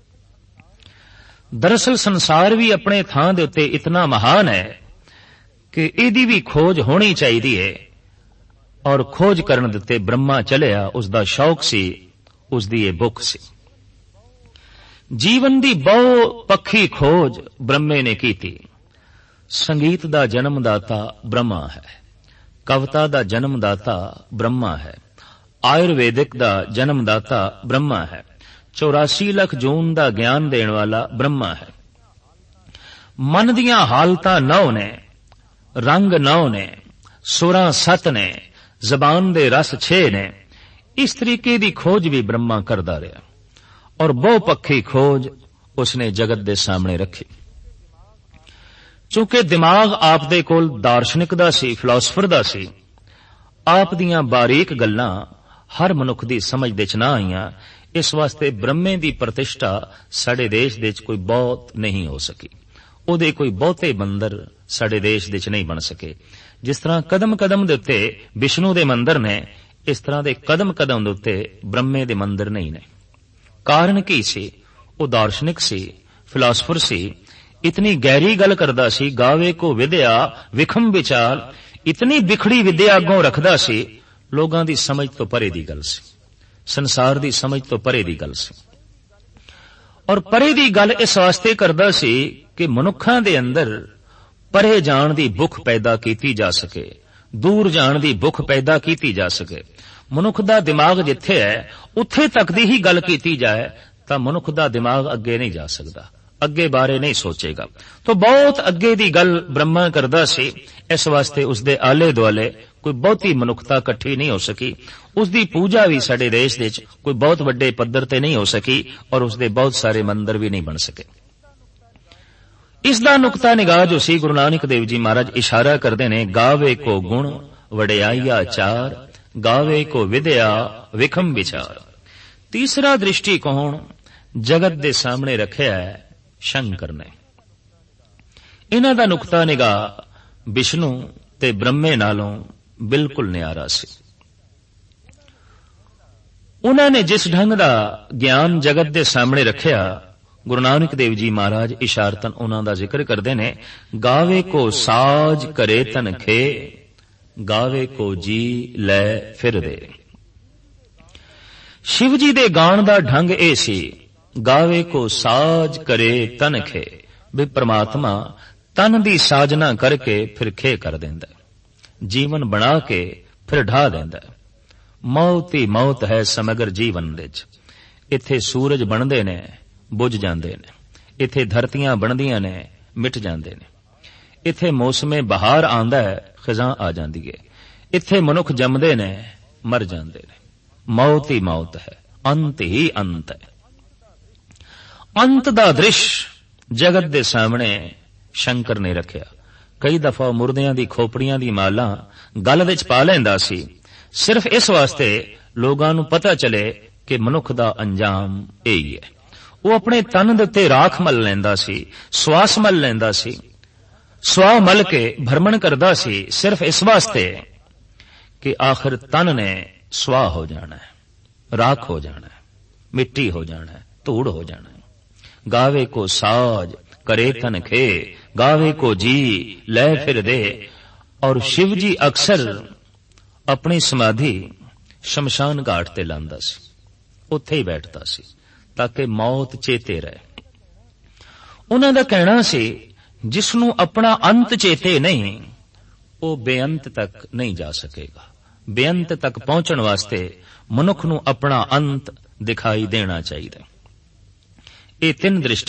दरअसल संसार भी अपने थां दे उत्ते इतना महान है कि इहदी भी खोज होनी चाहिदी है, और खोज करन दिते ब्रह्मा चलिया, उसदा शौक सी, उसदी ये भुख सी। जीवन दी बहु पक्षी खोज ब्रह्मे ने कीती। संगीत दा जन्मदाता ब्रह्मा है, कविता दा जन्मदाता ब्रह्मा है, आयुर्वेदिक दा जन्मदाता ब्रह्मा है, चौरासी लख जून दा ज्ञान देण वाला ब्रह्मा है। मन दियां हालतां नौ ने, रंग नौ ने, सुरां सत ने, जबान दे रस छे ने। इस तरीके दी खोज भी ब्रह्मा करदा रहा, और बहुपक्षी खोज उसने जगत दे सामने रखी। चूंकि दिमाग आप दे कोल दार्शनिक दा सी, फिलासफर दा सी, आप दियां बारीक गल्लां हर मनुख दी समझ दे च ना आईयां। इस वास्ते ब्रह्मे दी प्रतिष्ठा साडे देश दे च कोई बहुत नहीं हो सकी, ओदे कोई बहुते मंदिर साडे देश दे च नहीं बन सके। जिस तरह कदम कदम दे उत्ते विष्णु दे मंदिर ने, इस तरह दे कदम कदम दे उत्ते ब्रह्मे दे मंदिर नहीं ने। कारण की सी? वो दार्शनिक सी, फिलासफर सी, इतनी गहरी गल करदा सी, गावे को विद्या विखम विचार, इतनी बिखड़ी विद्या अगों रखदा सी, लोगां दी समझ तो परे दी गल सी, संसार दी समझ तो परे दी गल सी। और परे दी गल इस वास्ते करदा सी कि मनुखां दे अंदर परे जाण दी भुख पैदा कीती जा सके, दूर जाण दी भुख पैदा कीती जा सके। मनुख दा दिमाग जिथे है उत्थे तक दी ही गल कीती जाए तां मनुख दा दिमाग अगे नहीं जा सकदा, अगे बारे नहीं सोचेगा। तो बहुत अगे दी गल ब्रह्मा करदा सी, इस वास्ते उसदे आले दुआले कोई बहुती मनुखता इकट्ठी नहीं हो सकी। उसदी पूजा भी साडे देश दे च कोई बहुत वड्डे पद्धर ते नहीं हो सकी, और उसदे बहुत सारे मंदिर भी नहीं बन सके। इसदा नुक्ता निगाह जो सी, गुरु नानक देव जी महाराज इशारा करदे ने, गावे को गुण वडियाईया चार, गावे को विद्या विखम विचार। तीसरा दृष्टिकोण जगत दे सामने रखिया है शंकर ने। इन्हां दा नुक्ता निगाह विष्णु ते ब्रह्मे नालों बिल्कुल न्यारा सी। उन्होंने जिस ढंग दा ज्ञान जगत दे सामने रखिया, गुरु नानक देव जी महाराज इशारतन उन्हां दा जिक्र करदे ने, गावे को साज करे तन खे, गावे को जी लै फिर दे। शिव जी दे गान दा ढंग ए सी, गावे को साज करे तन खे, भी परमात्मा तन दी साजना करके फिर खे कर देंदा, जीवन बना के फिर ढा देंदा। मौत ही मौत है समग्र जीवन दे च। इत्थे सूरज बनदे ने, बुझ जांदे ने, इत्थे धरतियां बनदियां ने, मिट जांदे ने, इत्थे मौसमे बहार आंदा है, खिजां आ जांदी है, इत्थे मनुख जमदे ने, मर जांदे ने। मौत ही मौत है, अंत ही अंत है। अंत दा दृश्य जगत दे सामने शंकर ने रखिया। कई दफा मुर्दियां दी खोपड़ियां दी माला गल विच पा लैंदा सी, सिर्फ इस वास्ते लोगां नूं पता चले कि मनुख दा अंजाम यही है। वो अपने तन दे उत्ते राख मल लैंदा सी, श्वास मल लैंदा सी, स्वा मल के भरमण करदा सी, सिर्फ इस वास्ते कि आखिर तन ने स्वा हो जाना है, राख हो जाना है, मिट्टी हो जाना है, धूड़ हो जाना है। गावे को साज करे तन खे, गावे को जी ले फिर दे। और शिव जी अक्सर अपनी समाधि शमशान घाट ते लांदा सी, उत्थे ही बैठता सी ताकि मौत चेते रहे। उन्हां दा कहना सी ਜਿਸ ਨੂੰ ਆਪਣਾ ਅੰਤ ਚੇਤੇ ਨਹੀਂ, ਉਹ ਬੇਅੰਤ ਤੱਕ ਨਹੀਂ ਜਾ ਸਕੇਗਾ। ਬੇਅੰਤ ਤੱਕ ਪਹੁੰਚਣ ਵਾਸਤੇ ਮਨੁੱਖ ਨੂੰ ਆਪਣਾ ਅੰਤ ਦਿਖਾਈ ਦੇਣਾ ਚਾਹੀਦਾ। ਇਹ ਤਿੰਨ ਦ੍ਰਿਸ਼ਟੀ